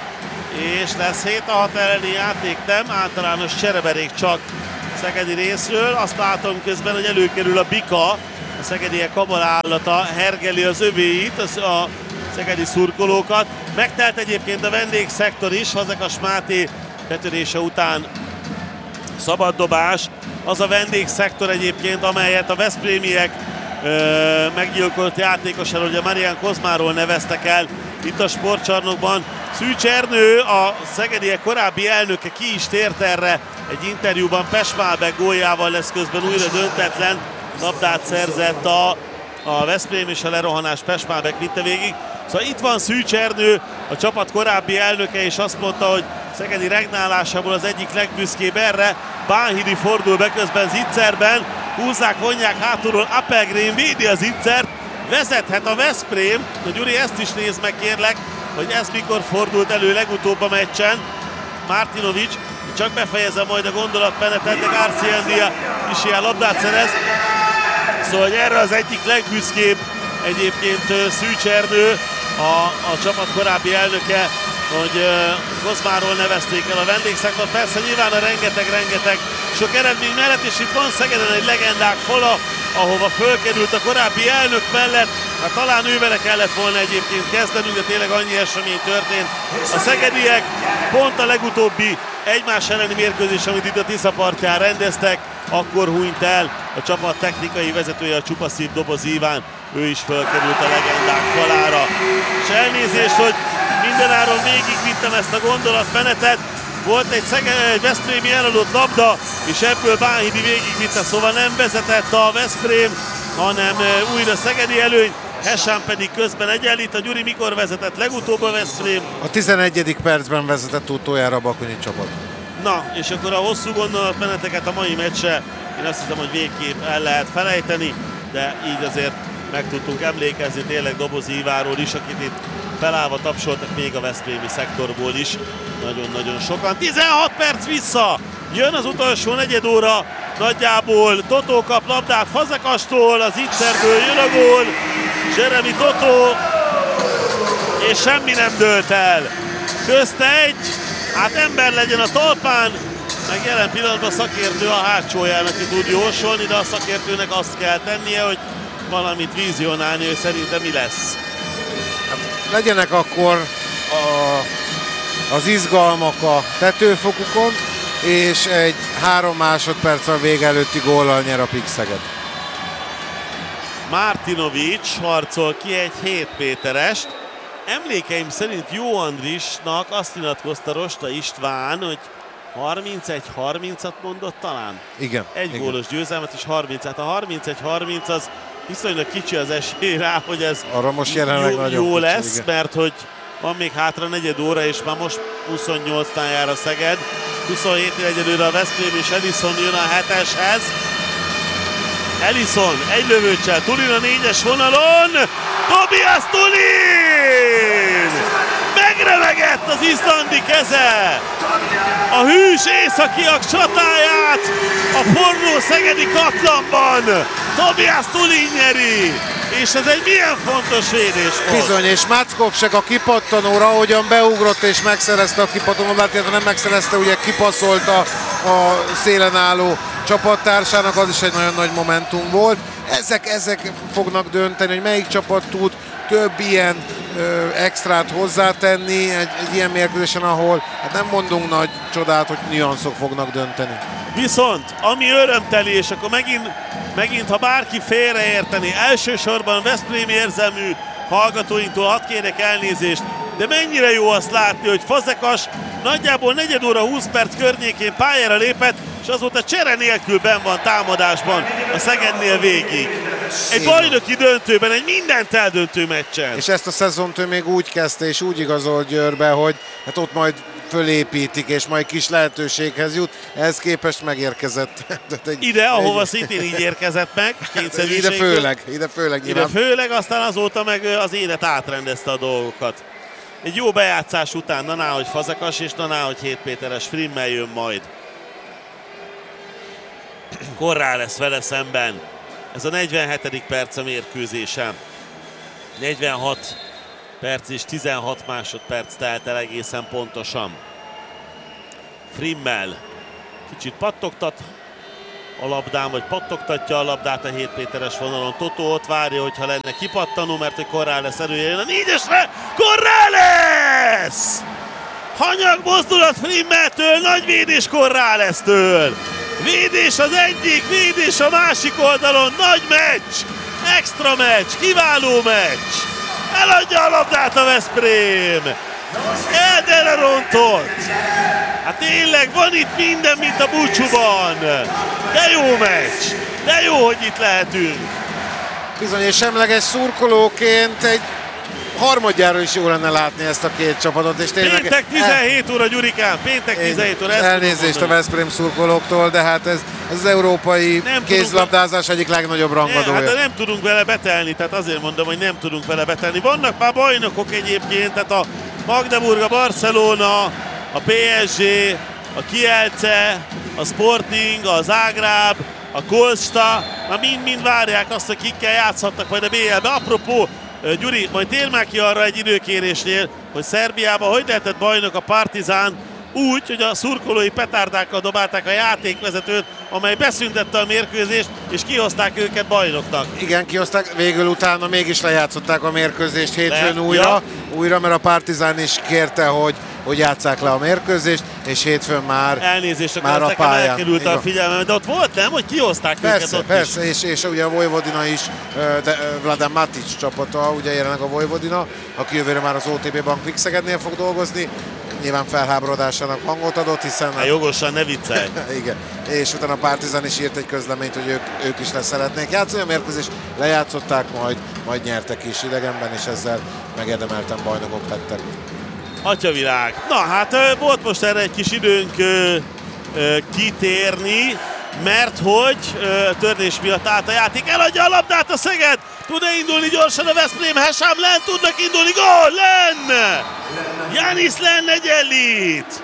és lesz hét a hat elleni játék, nem, általános csereberék csak szegedi részről. Azt látom közben, hogy előkerül a Bika, a szegediek kamarállata hergeli az övéit, az a szegedi szurkolókat. Megtelt egyébként a vendégszektor is, Fazekas Máté betörése után szabaddobás. Az a vendégszektor egyébként, amelyet a veszprémiek ö, meggyilkolt játékosáról, ugye Marián Kozmáról neveztek el itt a sportcsarnokban. Szűcs Ernő, a szegediek korábbi elnöke, ki is tért erre egy interjúban. Pesmálbek góljával lesz közben újra döntetlen. Labdát szerzett a, a Veszprém, és a lerohanás Pesmálbek vitte végig. Szóval itt van Szűcs Ernő, a csapat korábbi elnöke, és azt mondta, hogy szegedi regnálásából az egyik legbüszkébb erre. Bánhidi fordul be közben Zitzerben, húzzák, vonják hátulról, Appelgren védi az Zitzert, vezethet a Veszprém. Na Gyuri, ezt is nézd meg kérlek, hogy ez mikor fordult elő legutóbb a meccsen. Martinovic, csak befejezem majd a gondolatmenetet, de Garcia is ilyen labdát szerez. Szóval hogy erre az egyik legbüszkébb egyébként Szűcs Ernő, a, a csapat korábbi elnöke, hogy uh, Kozmáról nevezték el a vendégszektor. Persze nyilván a rengeteg-rengeteg sok eredmény mellett, és itt van Szegeden egy legendák fala, ahova fölkerült a korábbi elnök mellett. Hát talán ő vele kellett volna egyébként kezdenünk, de tényleg annyi esemény történt. A szegediek pont a legutóbbi egymás elleni mérkőzés, amit itt a Tisza partján rendeztek, akkor hunyt el a csapat technikai vezetője, a Csupaszív Doboz Iván. Ő is fölkerült a legendák falára. És elnézést, hogy mindenáron végigvittem ezt a gondolatmenetet. Volt egy, Szege- egy veszprémi eladott labda, és ebből Bánhidi végigvitte, szóval nem vezetett a Veszprém, hanem újra szegedi előny. Hesán pedig közben egyenlít. A Gyuri mikor vezetett legutóbb a Veszprém? A tizenegyedik percben vezetett utoljára a Bakonyi csapat. Na, és akkor a hosszú gondolatmeneteket a mai meccsre én azt hiszem, hogy végképp el lehet felejteni, de így azért meg tudtunk emlékezni tényleg Doboz Iváról is, akit itt felállva tapsoltak még a veszprémi szektorból is. Nagyon-nagyon sokan. tizenhat perc vissza! Jön az utolsó negyed óra, nagyjából Totó kap labdát Fazekastól, az Itzerből jön a gól, Jeremy Totó, és semmi nem dőlt el. Közte egy, hát ember legyen a talpán, meg jelen pillanatban szakértő a hátsóján, aki tud jósolni, de a szakértőnek azt kell tennie, hogy valamit vizionálni, hogy szerintem mi lesz. Hát legyenek akkor a, az izgalmak a tetőfokukon, és egy három másodperc a vége előtti góllal nyer a Pik Szeged. Martinovic harcol ki egy hét méterest. Emlékeim szerint Jó Andrisnak azt nyilatkozta Rosta István, hogy harmincegy harmincat mondott talán? Igen. Egy igen. gólos győzelmet és harmincet. A harmincegy harminc az viszonylag kicsi az esély rá, hogy ez arra most jelenleg jó, nagyon jó kicsi, lesz, igen. mert hogy van még hátra negyed óra, és már most huszonnyolcnál jár a Szeged. huszonhétnél egyelőre a Veszprém, és Ellison jön a heteshez. Ellison egy lövőcsel, Tulin a négyes vonalon, Tobias Tulin! Megremegett az izlandi keze! A hűs északiak csatáját a forró szegedi katlanban Tobias Tulin nyeri! És ez egy milyen fontos védés volt. Bizony, és Mackovsek a kipattanóra, ahogyan beugrott és megszerezte a kipattanót, illetve nem megszerezte, ugye kipasszolta a szélen álló csapattársának, az is egy nagyon nagy momentum volt. Ezek, ezek fognak dönteni, hogy melyik csapat tud több ilyen ö, extrát hozzátenni egy, egy ilyen mérkőzésen, ahol hát nem mondunk nagy csodát, hogy nüanszok fognak dönteni. Viszont, ami örömteli, és akkor megint, megint ha bárki félreérteni, elsősorban veszprémi érzelmű hallgatóinktól hadd kérek elnézést, de mennyire jó azt látni, hogy Fazekas nagyjából negyed óra húsz perc környékén pályára lépett, és azóta csere nélkül benn van támadásban a Szegednél végig. Egy bajnoki döntőben, egy mindent eldöntő meccsen. És ezt a szezont ő még úgy kezdte és úgy igazolt Győrbe, hogy hát ott majd fölépítik, és majd kis lehetőséghez jut. Ehhez képest megérkezett. egy, ide, ahova egy... szintén így érkezett meg, ide főleg, ide főleg ide főleg, aztán azóta meg az élet átrendezte a dolgokat. Egy jó bejátszás után, na ná, hogy Fazekas, és na ná, hogy hét méteres Frimmel jön majd. Korrá lesz vele szemben. Ez a negyvenhetedik perc a mérkőzésem. negyvenhat perc és tizenhat másodperc telt el egészen pontosan. Frimmel kicsit pattogtat a labdán, vagy pattogtatja a labdát a hét méteres vonalon. Totó ott várja, hogyha lenne kipattanó, mert hogy Corrales erője jön a négyesre. Corrales! Hanyag mozdulat Frimmeltől, nagy védés Corrales-től. Védés az egyik, védés a másik oldalon, nagy meccs! Extra meccs, kiváló meccs! Eladja a labdát a Veszprém! Eldenre rontott! Hát tényleg van itt minden, mint a búcsúban! De jó meccs! De jó, hogy itt lehetünk! Bizony, és semleges szurkolóként egy harmadjára is jó lenne látni ezt a két csapatot, és tényleg... Péntek tizenhét óra, Gyurikán, péntek tizenhét óra. Elnézést a Veszprém szurkolóktól, de hát ez, ez az európai nem kézlabdázás egyik legnagyobb rangadója. Ne, hát nem tudunk vele betelni, tehát azért mondom, hogy nem tudunk vele betelni. Vannak már bajnokok egyébként, tehát a Magdeburg, a Barcelona, a pé es gé, a Kielce, a Sporting, a Zágráb, a Kolsta, már mind-mind várják azt, hogy kikkel játszhatnak majd a bé el-be. Apropó, Gyuri, majd tér már ki arra egy időkérésnél, hogy Szerbiában hogy lehetett bajnok a Partizán úgy, hogy a szurkolói petárdákkal dobálták a játékvezetőt, amely beszüntette a mérkőzést, és kihozták őket bajnoknak. Igen, kihozták, végül utána mégis lejátszották a mérkőzést hétfőn Le, újra, ja. újra, mert a Partizán is kérte, hogy, hogy játsszák le a mérkőzést, és hétfőn már, Elnézést, már akkor a pályán. elkerült a figyelmem, de ott volt, nem? Hogy kihozták persze, őket ott persze, is. és, és ugye a Vojvodina is, de Vladan Matic csapata, ugye jelenleg a Vojvodina, aki jövőre már az o té bé Bank Vixegednél fog dolgozni. Nyilván felháborodásának hangot adott, hiszen... Hát jogosan, ne viccelj! Igen, és utána a Partizán is írt egy közleményt, hogy ők, ők is le szeretnék játszani. A mérkőzést lejátszották, majd, majd nyertek is idegenben, és ezzel megérdemelten bajnokok lettek. Atyavilág! Na hát volt most erre egy kis időnk ö, ö, kitérni, mert hogy ö, törés miatt állt a játék. Eladja a labdát a Szeged! Tud-e indulni gyorsan a Veszprém? Hesám, Len tudnak indulni. Gól! Len! Janis Len egyenlít!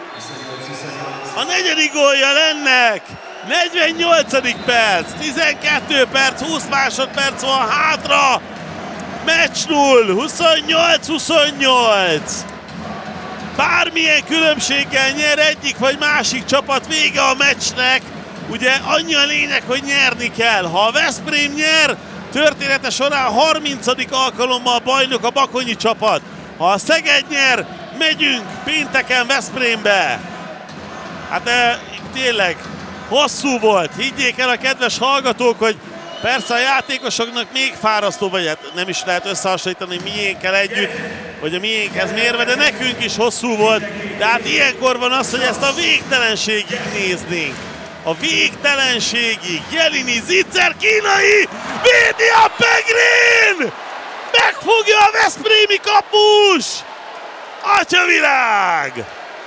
A negyedik gólja Lennek! negyvennyolcadik perc, tizenkettő perc, húsz másodperc van hátra! Meccs null, huszonnyolc huszonnyolc! Bármilyen különbséggel nyer egyik vagy másik csapat, vége a meccsnek. Ugye annyi a lényeg, hogy nyerni kell. Ha a Veszprém nyer, története során harmincadik alkalommal bajnok a bakonyi csapat. Ha a Szeged nyer, megyünk pénteken Veszprémbe. Hát e, tényleg hosszú volt. Higgyék el a kedves hallgatók, hogy persze a játékosoknak még fárasztó, vagy hát nem is lehet összehasonlítani miénkkel együtt, hogy a miénkhez mérve, de nekünk is hosszú volt. De hát ilyenkor van az, hogy ezt a végtelenségig néznénk. A végtelenségig. Jelini, Zicser, kínai, védi a Pegrin! Megfogja a veszprémi kapus! Atyavilág!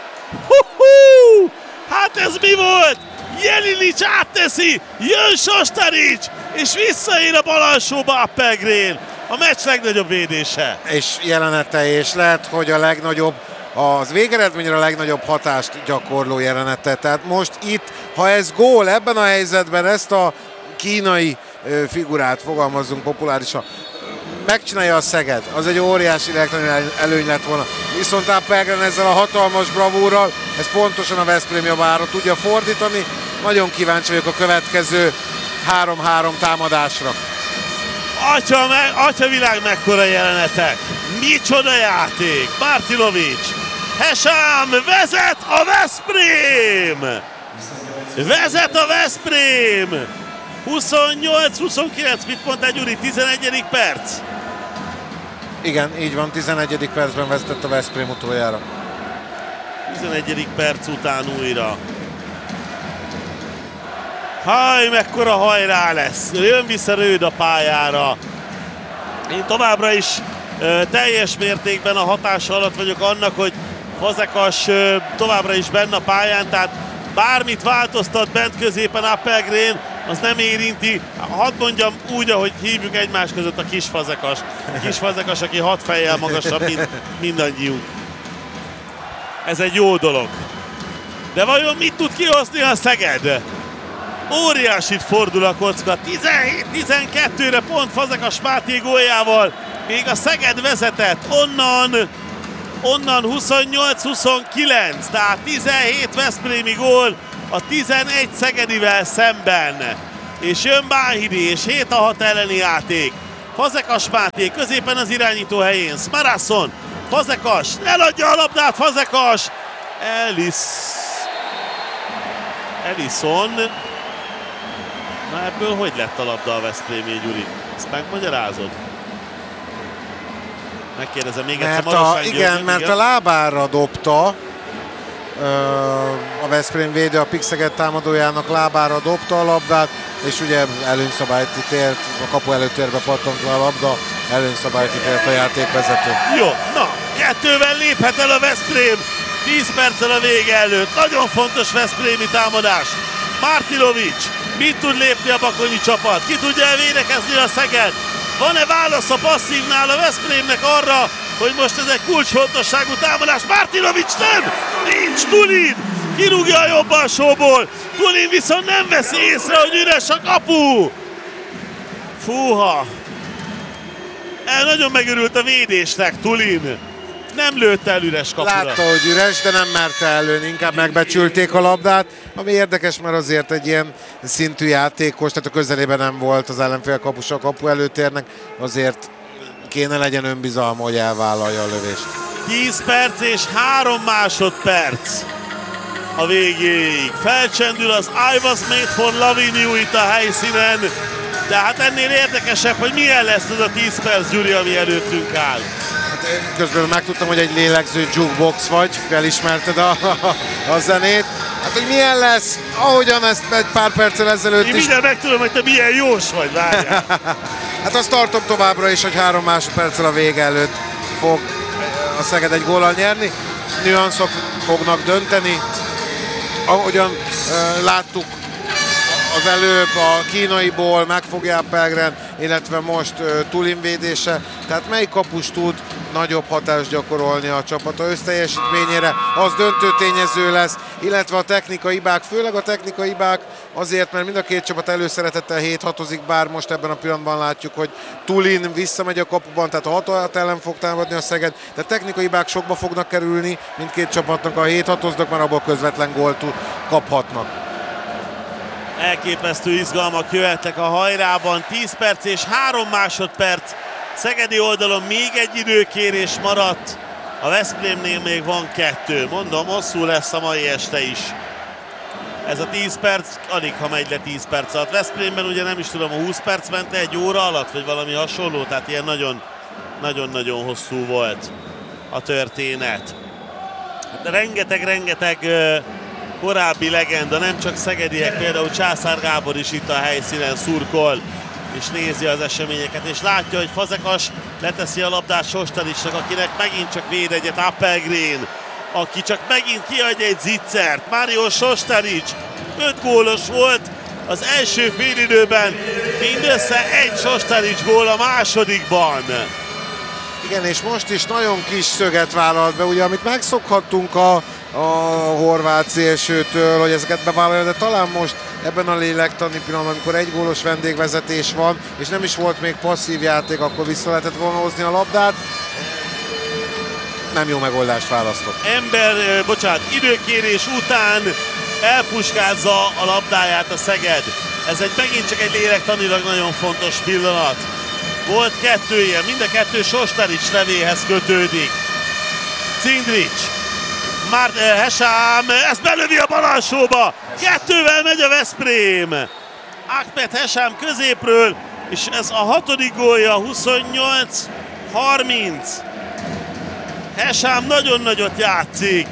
Hú-hú! Hát ez mi volt? Jelinics átteszi, jön Sostarics, és visszaér a bal alsóba a Pegrin. A meccs legnagyobb védése. És jelenete, és lehet, hogy a legnagyobb, az végeredményre a legnagyobb hatást gyakorló jelenete. Tehát most itt, ha ez gól ebben a helyzetben, ezt a kínai figurát fogalmazzunk populárisan, megcsinálja a Szeged, az egy óriási előny lett volna. Viszont a Pelgren ezzel a hatalmas bravúrral, ez pontosan a Veszprém javára tudja fordítani. Nagyon kíváncsi vagyok a következő három-három támadásra. Atya, me, atyavilág, mekkora jelenetek! Micsoda játék! Martinovics! Hesám, vezet a Veszprém! Vezet a Veszprém! huszonnyolc huszonkilenc, mit mondtál Gyuri? tizenegyedik perc? Igen, így van, tizenegyedik percben vezetett a Veszprém utoljára. tizenegyedik perc után újra. Haj, mekkora hajrá lesz! Jön vissza Rőd a pályára. Én továbbra is ö, teljes mértékben a hatása alatt vagyok annak, hogy Fazekas ö, továbbra is benne a pályán, tehát bármit változtat bent középen Appelgren, az nem érinti. Hadd mondjam úgy, ahogy hívjuk egymás között a kis Fazekas. A kis Fazekas, aki hat fejjel magasabb, mint mindannyiunk. Ez egy jó dolog. De vajon mit tud kihozni a Szeged? Óriásit fordul a kocka. tizenhét tizenkettőre pont Fazekas Máté góljával. még a Szeged vezetett, onnan, onnan huszonnyolc huszonkilenc, tehát tizenhét veszprémi gól a tizenegy szegedivel szemben. És jön Bánhidi, és hét a hat elleni játék. Fazekas Máté középen az irányító helyén, Smarasson, Fazekas, eladja a labdát, Fazekas, Ellis, Ellison. Na ebből hogy lett a labda a veszprémi, Gyuri? Ezt megmagyarázod? Megkérdezem még egyszer Marosány Györgyöt. Igen, mert igen. a lábára dobta, a Veszprém védő a Pixeget támadójának lábára dobta a labdát, és ugye előnyszabályt ítélt, a kapu előtérbe pattant le a labda, előnyszabályt ítélt a játékvezető. Jó, na, kettővel léphet el a Veszprém, tíz perccel a vége előtt. Nagyon fontos veszprémi támadás. Martinovic, mit tud lépni a bakonyi csapat? Ki tudja elvédekezni a Szeged? Van-e válasz a passzívnál a Veszprémnek arra, hogy most ez egy kulcsfontosságú támadás? Martinovic nem! Nincs, Tulin! Kirúgja a jobb alsóból. Tulin viszont nem veszi észre, hogy üres a kapu! Fúha! El nagyon megörült a védésnek, Tulin. Nem lőtte el üres kapura. Látta, hogy üres, de nem merte előni, inkább megbecsülték a labdát, ami érdekes, mert azért egy ilyen szintű játékos, tehát a közelében nem volt az ellenfél kapusa a kapu előtérnek, azért kéne legyen önbizalma, hogy elvállalja a lövést. tíz perc és három másodperc a végéig. Felcsendül az I was made for loving you itt a helyszínen, de hát ennél érdekesebb, hogy milyen lesz ez a tíz perc, Gyuri, ami előttünk áll. Közben megtudtam, hogy egy lélegző jukebox vagy, felismerted a, a, a zenét. Hát, hogy milyen lesz, ahogyan ezt egy pár perccel ezelőtt Én is... mindjárt megtudom, hogy te milyen jós vagy, várjál. Hát azt tartom továbbra is, hogy három másodperccel a vége előtt fog a Szeged egy góllal nyerni. Nüanszok fognak dönteni. Ahogyan uh, láttuk az előbb a kínaiból, megfogja Pelgren, illetve most uh, Tulin védése. Tehát melyik kapus tud nagyobb hatást gyakorolni a csapata összteljesítményére, az döntő tényező lesz, illetve a technikai hibák, főleg a technikai hibák azért, mert mind a két csapat előszeretettel hét hatozik, bár most ebben a pillanatban látjuk, hogy Tulin visszamegy a kapuban, tehát a hat ellen fog támadni a Szeged, de technikai hibák sokba fognak kerülni mindkét csapatnak, a hét hatoznak, már abból közvetlen gólt kaphatnak. Elképesztő izgalmak jöhettek a hajrában, tíz perc és három másodperc. Szegedi oldalon még egy időkérés maradt, a Veszprémnél még van kettő. Mondom, hosszú lesz a mai este is. Ez a tíz perc, alig ha megy le tíz perc alatt. Veszprémben ugye nem is tudom, a húsz perc ment egy óra alatt, vagy valami hasonló, tehát ilyen nagyon-nagyon hosszú volt a történet. Hát rengeteg-rengeteg korábbi legenda, nem csak szegediek, például Császár Gábor is itt a helyszínen szurkol, és nézi az eseményeket, és látja, hogy Fazekas leteszi a labdát Sostaricsnak, akinek megint csak véd egyet Appelgren, aki csak megint kiadja egy zicsert. Mário Sostarics öt gólos volt az első félidőben, mindössze egy Sostarics gól a másodikban. Igen, és most is nagyon kis szöget vállalt be, ugye, amit megszokhattunk a, a horvát szélsőtől, hogy ezeket bevállalja, de talán most ebben a lélektani pillanatban, amikor egy gólos vendégvezetés van, és nem is volt még passzív játék, akkor vissza lehetett volna hozni a labdát. Nem jó megoldást választott. Ember, bocsánat, időkérés után elpuskázza a labdáját a Szeged. Ez egy megint csak egy lélektanilag nagyon fontos pillanat. Volt kettő ilyen, mind a kettő Sostarics nevéhez kötődik. Cindrics, Mart, eh, Hesám, ezt belövi a bal alsóba. Kettővel megy a Veszprém. Ahmed Hesám középről, és ez a hatodik gólja, huszonnyolc harminc. Hesám nagyon nagyot játszik.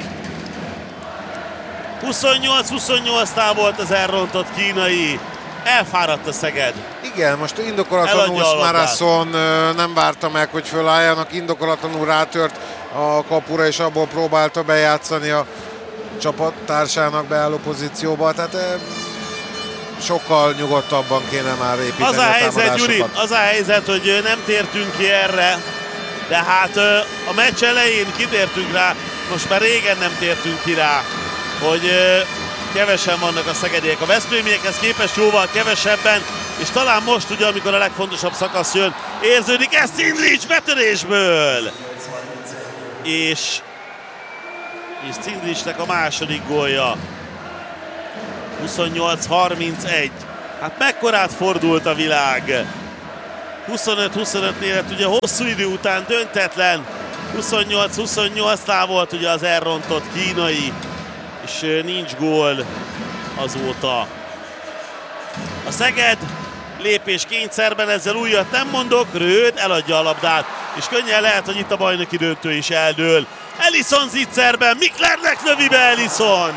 huszonnyolc huszonnyolcnál volt az elrontott kínai. Elfáradt a Szeged. Igen, most indokolatlanul Smarasson nem várta meg, hogy fölálljanak, indokolatlanul rátört a kapura, és abból próbálta bejátszani a csapattársának beálló pozícióba, tehát sokkal nyugodtabban kéne már építeni az a, a helyzet, Gyuri, az a helyzet, hogy nem tértünk ki erre, de hát a meccs elején kitértünk rá, most már régen nem tértünk ki rá, hogy kevesen vannak a szegediek. A veszprémiekhez képest jóval kevesebben, és talán most ugye, amikor a legfontosabb szakasz jön, Érződik ez Cindric betörésből! És, és Cindricnek a második gólja. huszonnyolc harmincegy. Hát mekkorát fordult a világ. huszonöt huszonöt-nél lett ugye hosszú idő után döntetlen. huszonnyolc huszonnyolcnál volt ugye az elrontott kínai, és nincs gól azóta. A Szeged lépés kényszerben, ezzel újat nem mondok, Röd eladja a labdát, és könnyen lehet, hogy itt a bajnoki döntő is eldől. Ellison zicserben, Miklernek lövi be Ellison!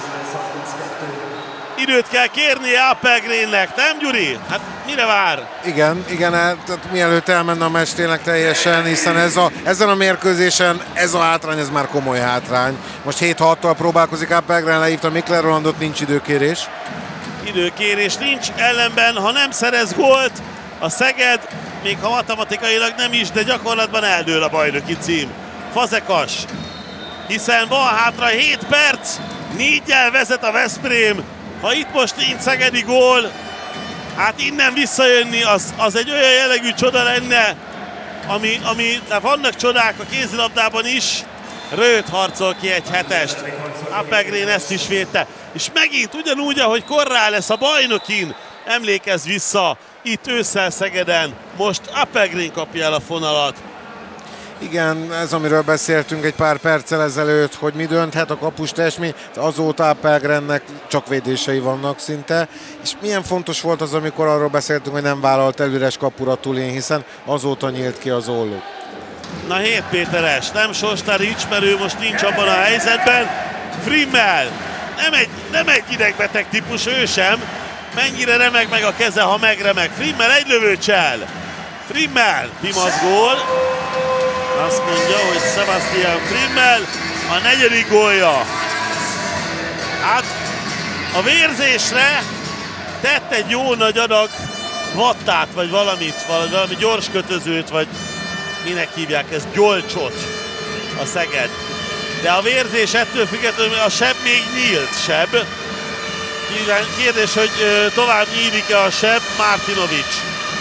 Időt kell kérnie Appelgrennek, nem Gyuri? Hát mire vár? Igen, igen, el, tehát mielőtt elmenne a meccs tényleg teljesen, hiszen ez a, ezen a mérkőzésen ez a hátrány, ez már komoly hátrány. Most hét hattal próbálkozik Appelgren, lehívta Mikler Rolandot, nincs időkérés. Időkérés nincs, ellenben ha nem szerez gólt, a Szeged, még ha matematikailag nem is, de gyakorlatban eldől a bajnoki cím. Fazekas, hiszen van hátra hét perc, néggyel vezet a Veszprém. Ha itt most nincs szegedi gól, hát innen visszajönni, az, az egy olyan jellegű csoda lenne, ami, ami de vannak csodák a kézilabdában is. Röd harcol ki egy hetest. Appelgren ezt is védte. És megint ugyanúgy, ahogy korrá lesz a bajnokin, emlékezz vissza, itt ősszel Szegeden, most Appelgren kapja el a fonalat. Igen, ez amiről beszéltünk egy pár perccel ezelőtt, hogy mi dönthet a kapus teljesmény, azóta Appelgrennek csak védései vannak szinte, és milyen fontos volt az, amikor arról beszéltünk, hogy nem vállalt el üres kapura Tulin, hiszen azóta nyílt ki az olló. Na hét Péteres, nem Sostarics, mert ő most nincs abban a helyzetben. Frimmel, nem egy, nem egy idegbeteg típus, ő sem. Mennyire remeg meg a keze, ha megremeg. Frimmel egy lövőcsel. Frimmel, Dimas gól. Azt mondja, hogy Sebastian Frimmel a negyedik gólja. Hát a vérzésre tett egy jó nagy adag vattát, vagy valamit, valami gyors kötözőt, vagy minek hívják ezt, gyolcsot a Szeged. De a vérzés ettől függetlenül a seb még nyílt, seb. Kérdés, hogy tovább nyílik-e a seb, Martinovic.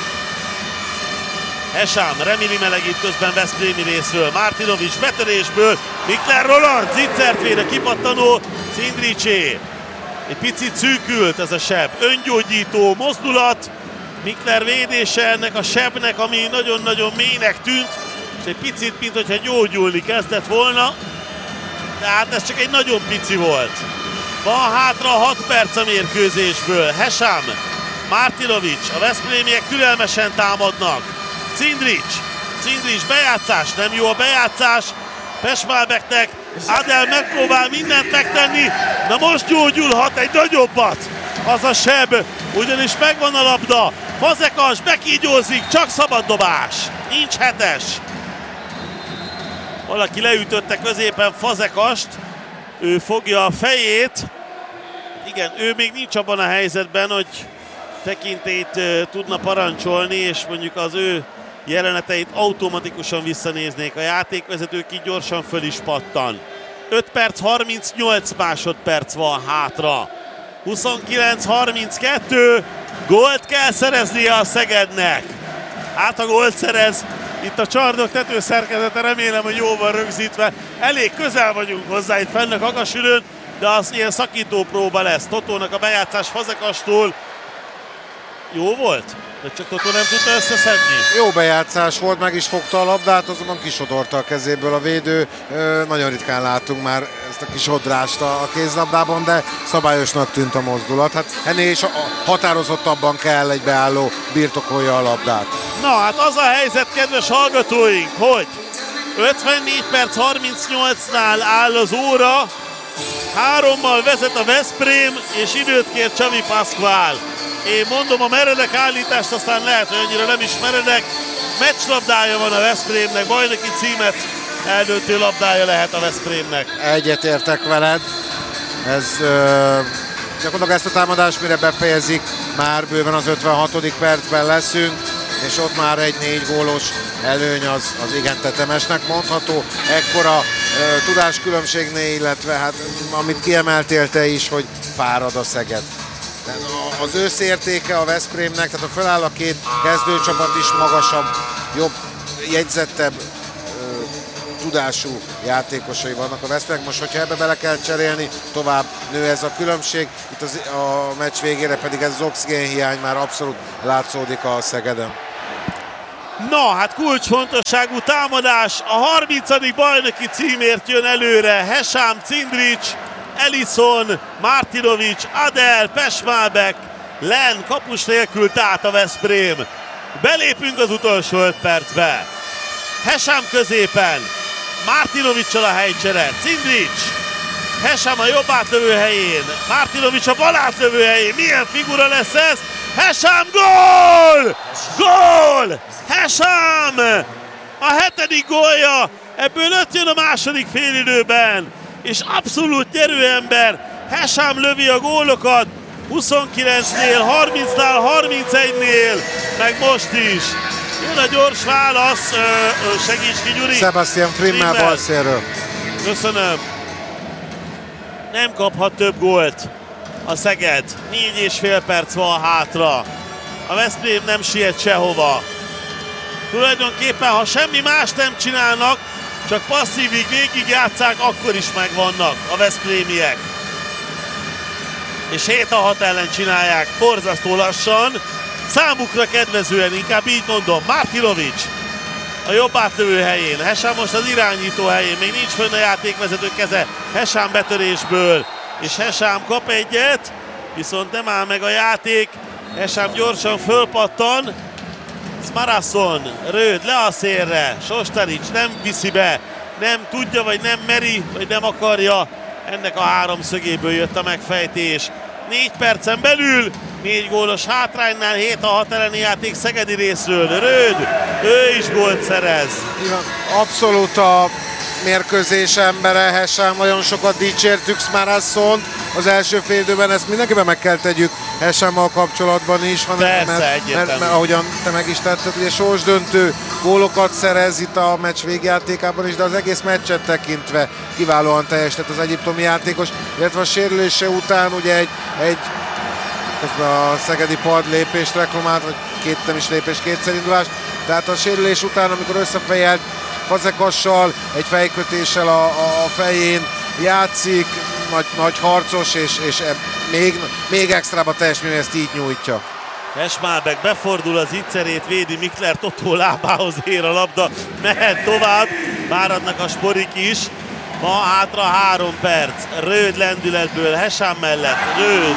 Hesám, Remili melegít közben Veszprémi részről. Martinovic betörésből, Mikler Roland, Zicsert véd a kipattanó, Cindricé. Egy picit szűkült ez a seb, öngyógyító mozdulat, Mikler védése ennek a sebnek, ami nagyon-nagyon mélynek tűnt, és egy picit, mint hogyha gyógyulni kezdett volna, de hát ez csak egy nagyon pici volt. Van hátra hat perc a mérkőzésből. Hesám, Martinovic, a veszprémiek türelmesen támadnak. Cindric, Cindric bejátszás, nem jó a bejátszás. Pesmálbeknek, Adel megpróbál mindent megtenni, na most gyógyulhat egy nagyobbat. Az a seb, ugyanis megvan a labda. Fazekas bekígyózik, csak szabad dobás. Nincs hetes. Valaki leütötte középen Fazekast, ő fogja a fejét. Igen, ő még nincs abban a helyzetben, hogy tekintélyt uh, tudna parancsolni, és mondjuk az ő jeleneteit automatikusan visszanéznék a játékvezetők, így gyorsan föl is pattan. öt perc, harmincnyolc másodperc van hátra. huszonkilenc harminckettő, gólt kell szereznie a Szegednek. Hát ha gólt szerez, itt a csarnok tetőszerkezete remélem, hogy jóval rögzítve. Elég közel vagyunk hozzá itt fenn a Kakasülön, de az ilyen szakító próba lesz. Totónak a bejátszás Fazekastól. Jó volt? De csak Totó nem tudta összeszedni. Jó bejátszás volt, meg is fogta a labdát, azonban kisodorta a kezéből a védő. Ö, nagyon ritkán látunk már ezt a kisodrást a, a kézlabdában, de szabályosnak tűnt a mozdulat. Hát ennél is határozottabban kell egy beálló birtokolja a labdát. Na hát az a helyzet, kedves hallgatóink, hogy ötvennégy perc harmincnyolcnál áll az óra, hárommal vezet a Veszprém, és időt kér Csavi Pascual. Én mondom a meredek állítást, aztán lehet, hogy annyira nem is meredek. Meccslabdája van a Veszprémnek, bajnoki címet eldöntő labdája lehet a Veszprémnek. Egyetértek veled. Ez ö, gyakorlatilag ezt a támadást mire befejezik, már bőven az ötvenhatodik percben leszünk, és ott már egy négy gólos előny az, az igen tetemesnek mondható. Ekkora ö, tudáskülönbségnél, illetve hát amit kiemeltél te is, hogy fárad a Szeged. Az összértéke a Veszprémnek, tehát a föláll a két kezdőcsapat is magasabb jobb, jegyzettebb tudású játékosai vannak a Veszprémnek. Most, hogyha ebbe bele kell cserélni, tovább nő ez a különbség. Itt az, a meccs végére pedig ez az oxigén hiány már abszolút látszódik a Szegeden. Na, hát kulcsfontosságú támadás. A harmincadik bajnoki címért jön előre Hesám, Cindric, Ellison, Martinovic, Adel, Pesmálbek, Len, kapus nélkül tehát a Veszprém. Belépünk az utolsó öt percbe. Hesám középen, Martinovic-sal a helycsere, Cindric, Hesám a jobb átlövő helyén, Martinovic a bal átlövő helyén. Milyen figura lesz ez? Hesám, gól! Gól! Hesám! A hetedik gólja, ebből öt jön a második félidőben, és abszolút nyerőember. Hesám lövi a gólokat, huszonkilencnél, harmincnál, harmincegynél, meg most is. Jön a gyors válasz, segíts ki, Gyuri. Sebastian Frimmel balszélről. Köszönöm. Nem kaphat több gólt a Szeged. Négy és fél perc van hátra. A Veszprém nem siet sehova. Tulajdonképpen, ha semmi más nem csinálnak, csak passzívig végigjátszák, akkor is megvannak a veszprémiek. És hét a hat ellen csinálják, borzasztó lassan, számukra kedvezően, inkább így mondom. Martinovic a jobb átlövő helyén, Hesám most az irányító helyén, még nincs fönn a játékvezető keze Hesám betörésből, és Hesám kap egyet, viszont nem áll meg a játék, Hesám gyorsan fölpattan, Smarasson, Röd le a szélre, Sostaric nem viszi be, nem tudja, vagy nem meri, vagy nem akarja, ennek a háromszögéből jött a megfejtés. Négy percen belül, négy gólos hátránynál, hét a hat elleni játék szegedi részről. Röd, ő is gólt szerez. Abszolút a mérkőzés embere, Hesám, nagyon sokat dicsértük Smarassont. Az első fél időben ezt mindenképpen meg kell tegyük Hesámmal kapcsolatban is, hanem, Persze, mert, mert, mert, mert ahogyan te meg is tetted, ugye sorsdöntő gólokat szerez itt a meccs végjátékában is, de az egész meccset tekintve kiválóan teljesített az egyiptomi játékos, illetve a sérülése után ugye egy, egy közben a szegedi pad lépést reklamált, vagy két nem is lépés, kétszer indulás, tehát a sérülés után, amikor összefejelt Fazekassal, egy fejkötéssel a, a, a fején játszik, nagy, nagy harcos, és, és e, még, még extrába teljesítmény, ezt így nyújtja. Pesmálbek befordul, az ígyszerét védi, Mikler Totó lábához ér a labda, mehet tovább, váradnak a sporik is. Ma hátra három perc, Röd lendületből, Hesám mellett, Röd.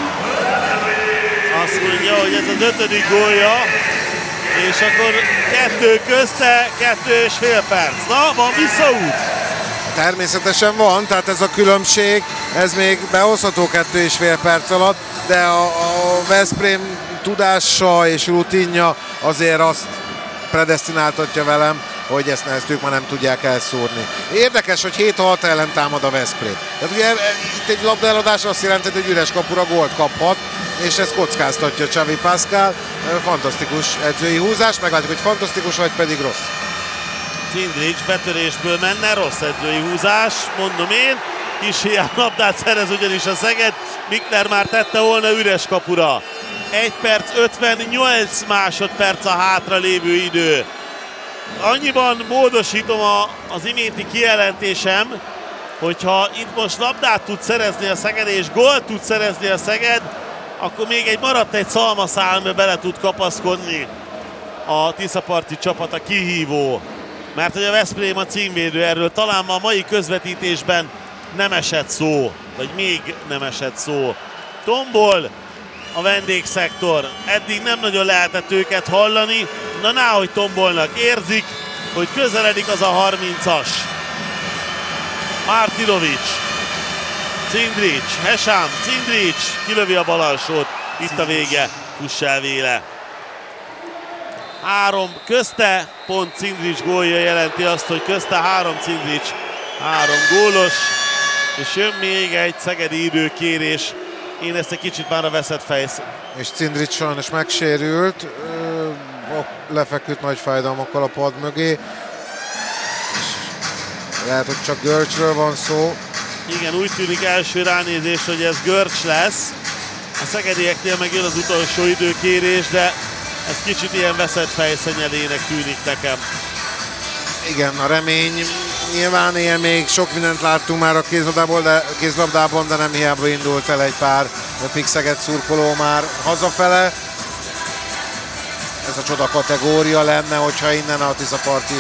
Azt mondja, hogy ez az ötödik gólja, és akkor kettő közte, kettő és fél perc. Na, van visszaút? Természetesen van, tehát ez a különbség, ez még behozható kettő és fél perc alatt, de a, a Veszprém tudása és rutinja azért azt predesztináltatja velem, hogy ezt, ezt ők már nem tudják elszúrni. Érdekes, hogy hét hat ellen támad a Veszprém. Tehát ugye itt egy labdaeladás azt jelenti, hogy üres kapura gólt kaphat, és ezt kockáztatja Xavi Pascal. Fantasztikus edzői húzás, meglátjuk, hogy fantasztikus, vagy pedig rossz. Cindric betörésből menne, rossz edzői húzás, mondom én. Kis hiány labdát szerez ugyanis a Szeged, Mikler már tette volna üres kapura. egy perc ötvennyolc másodperc a hátra lévő idő. Annyiban módosítom a, az iménti kijelentésem, hogyha itt most labdát tud szerezni a Szeged és gólt tud szerezni a Szeged, akkor még egy maradt egy szalmaszál, amiben bele tud kapaszkodni a tiszaparti csapat, a kihívó. Mert hogy a Veszprém a címvédő, erről talán ma a mai közvetítésben nem esett szó, vagy még nem esett szó. Tombol a vendégszektor, eddig nem nagyon lehetett őket hallani, na náhogy tombolnak, érzik, hogy közeledik az a harmincas. Martinovic, Cindric, Hesám, Cindric, kilövi a bal alsót, itt a vége, fuss el véle. Három közte, pont Cindric gólja jelenti azt, hogy közte három Cindric, három gólos, és jön még egy szegedi időkérés. Én ezt egy kicsit már a veszett fejsz. És Cindric sajnos megsérült, lefeküdt nagy fájdalmakkal a pad mögé. Lehet, hogy csak görcsről van szó. Igen, úgy tűnik első ránézés, hogy ez görcs lesz. A szegedieknél meg jön az utolsó időkérés, de Ez kicsit ilyen veszett fejszenyelének tűnik nekem. Igen, a remény nyilván ilyen még sok mindent láttunk már a kézlabdában, de, kézlabdában, de nem hiába indult el egy pár Pixeget szurkoló már hazafele. Ez a csoda kategória lenne, hogyha innen a Tiszaparti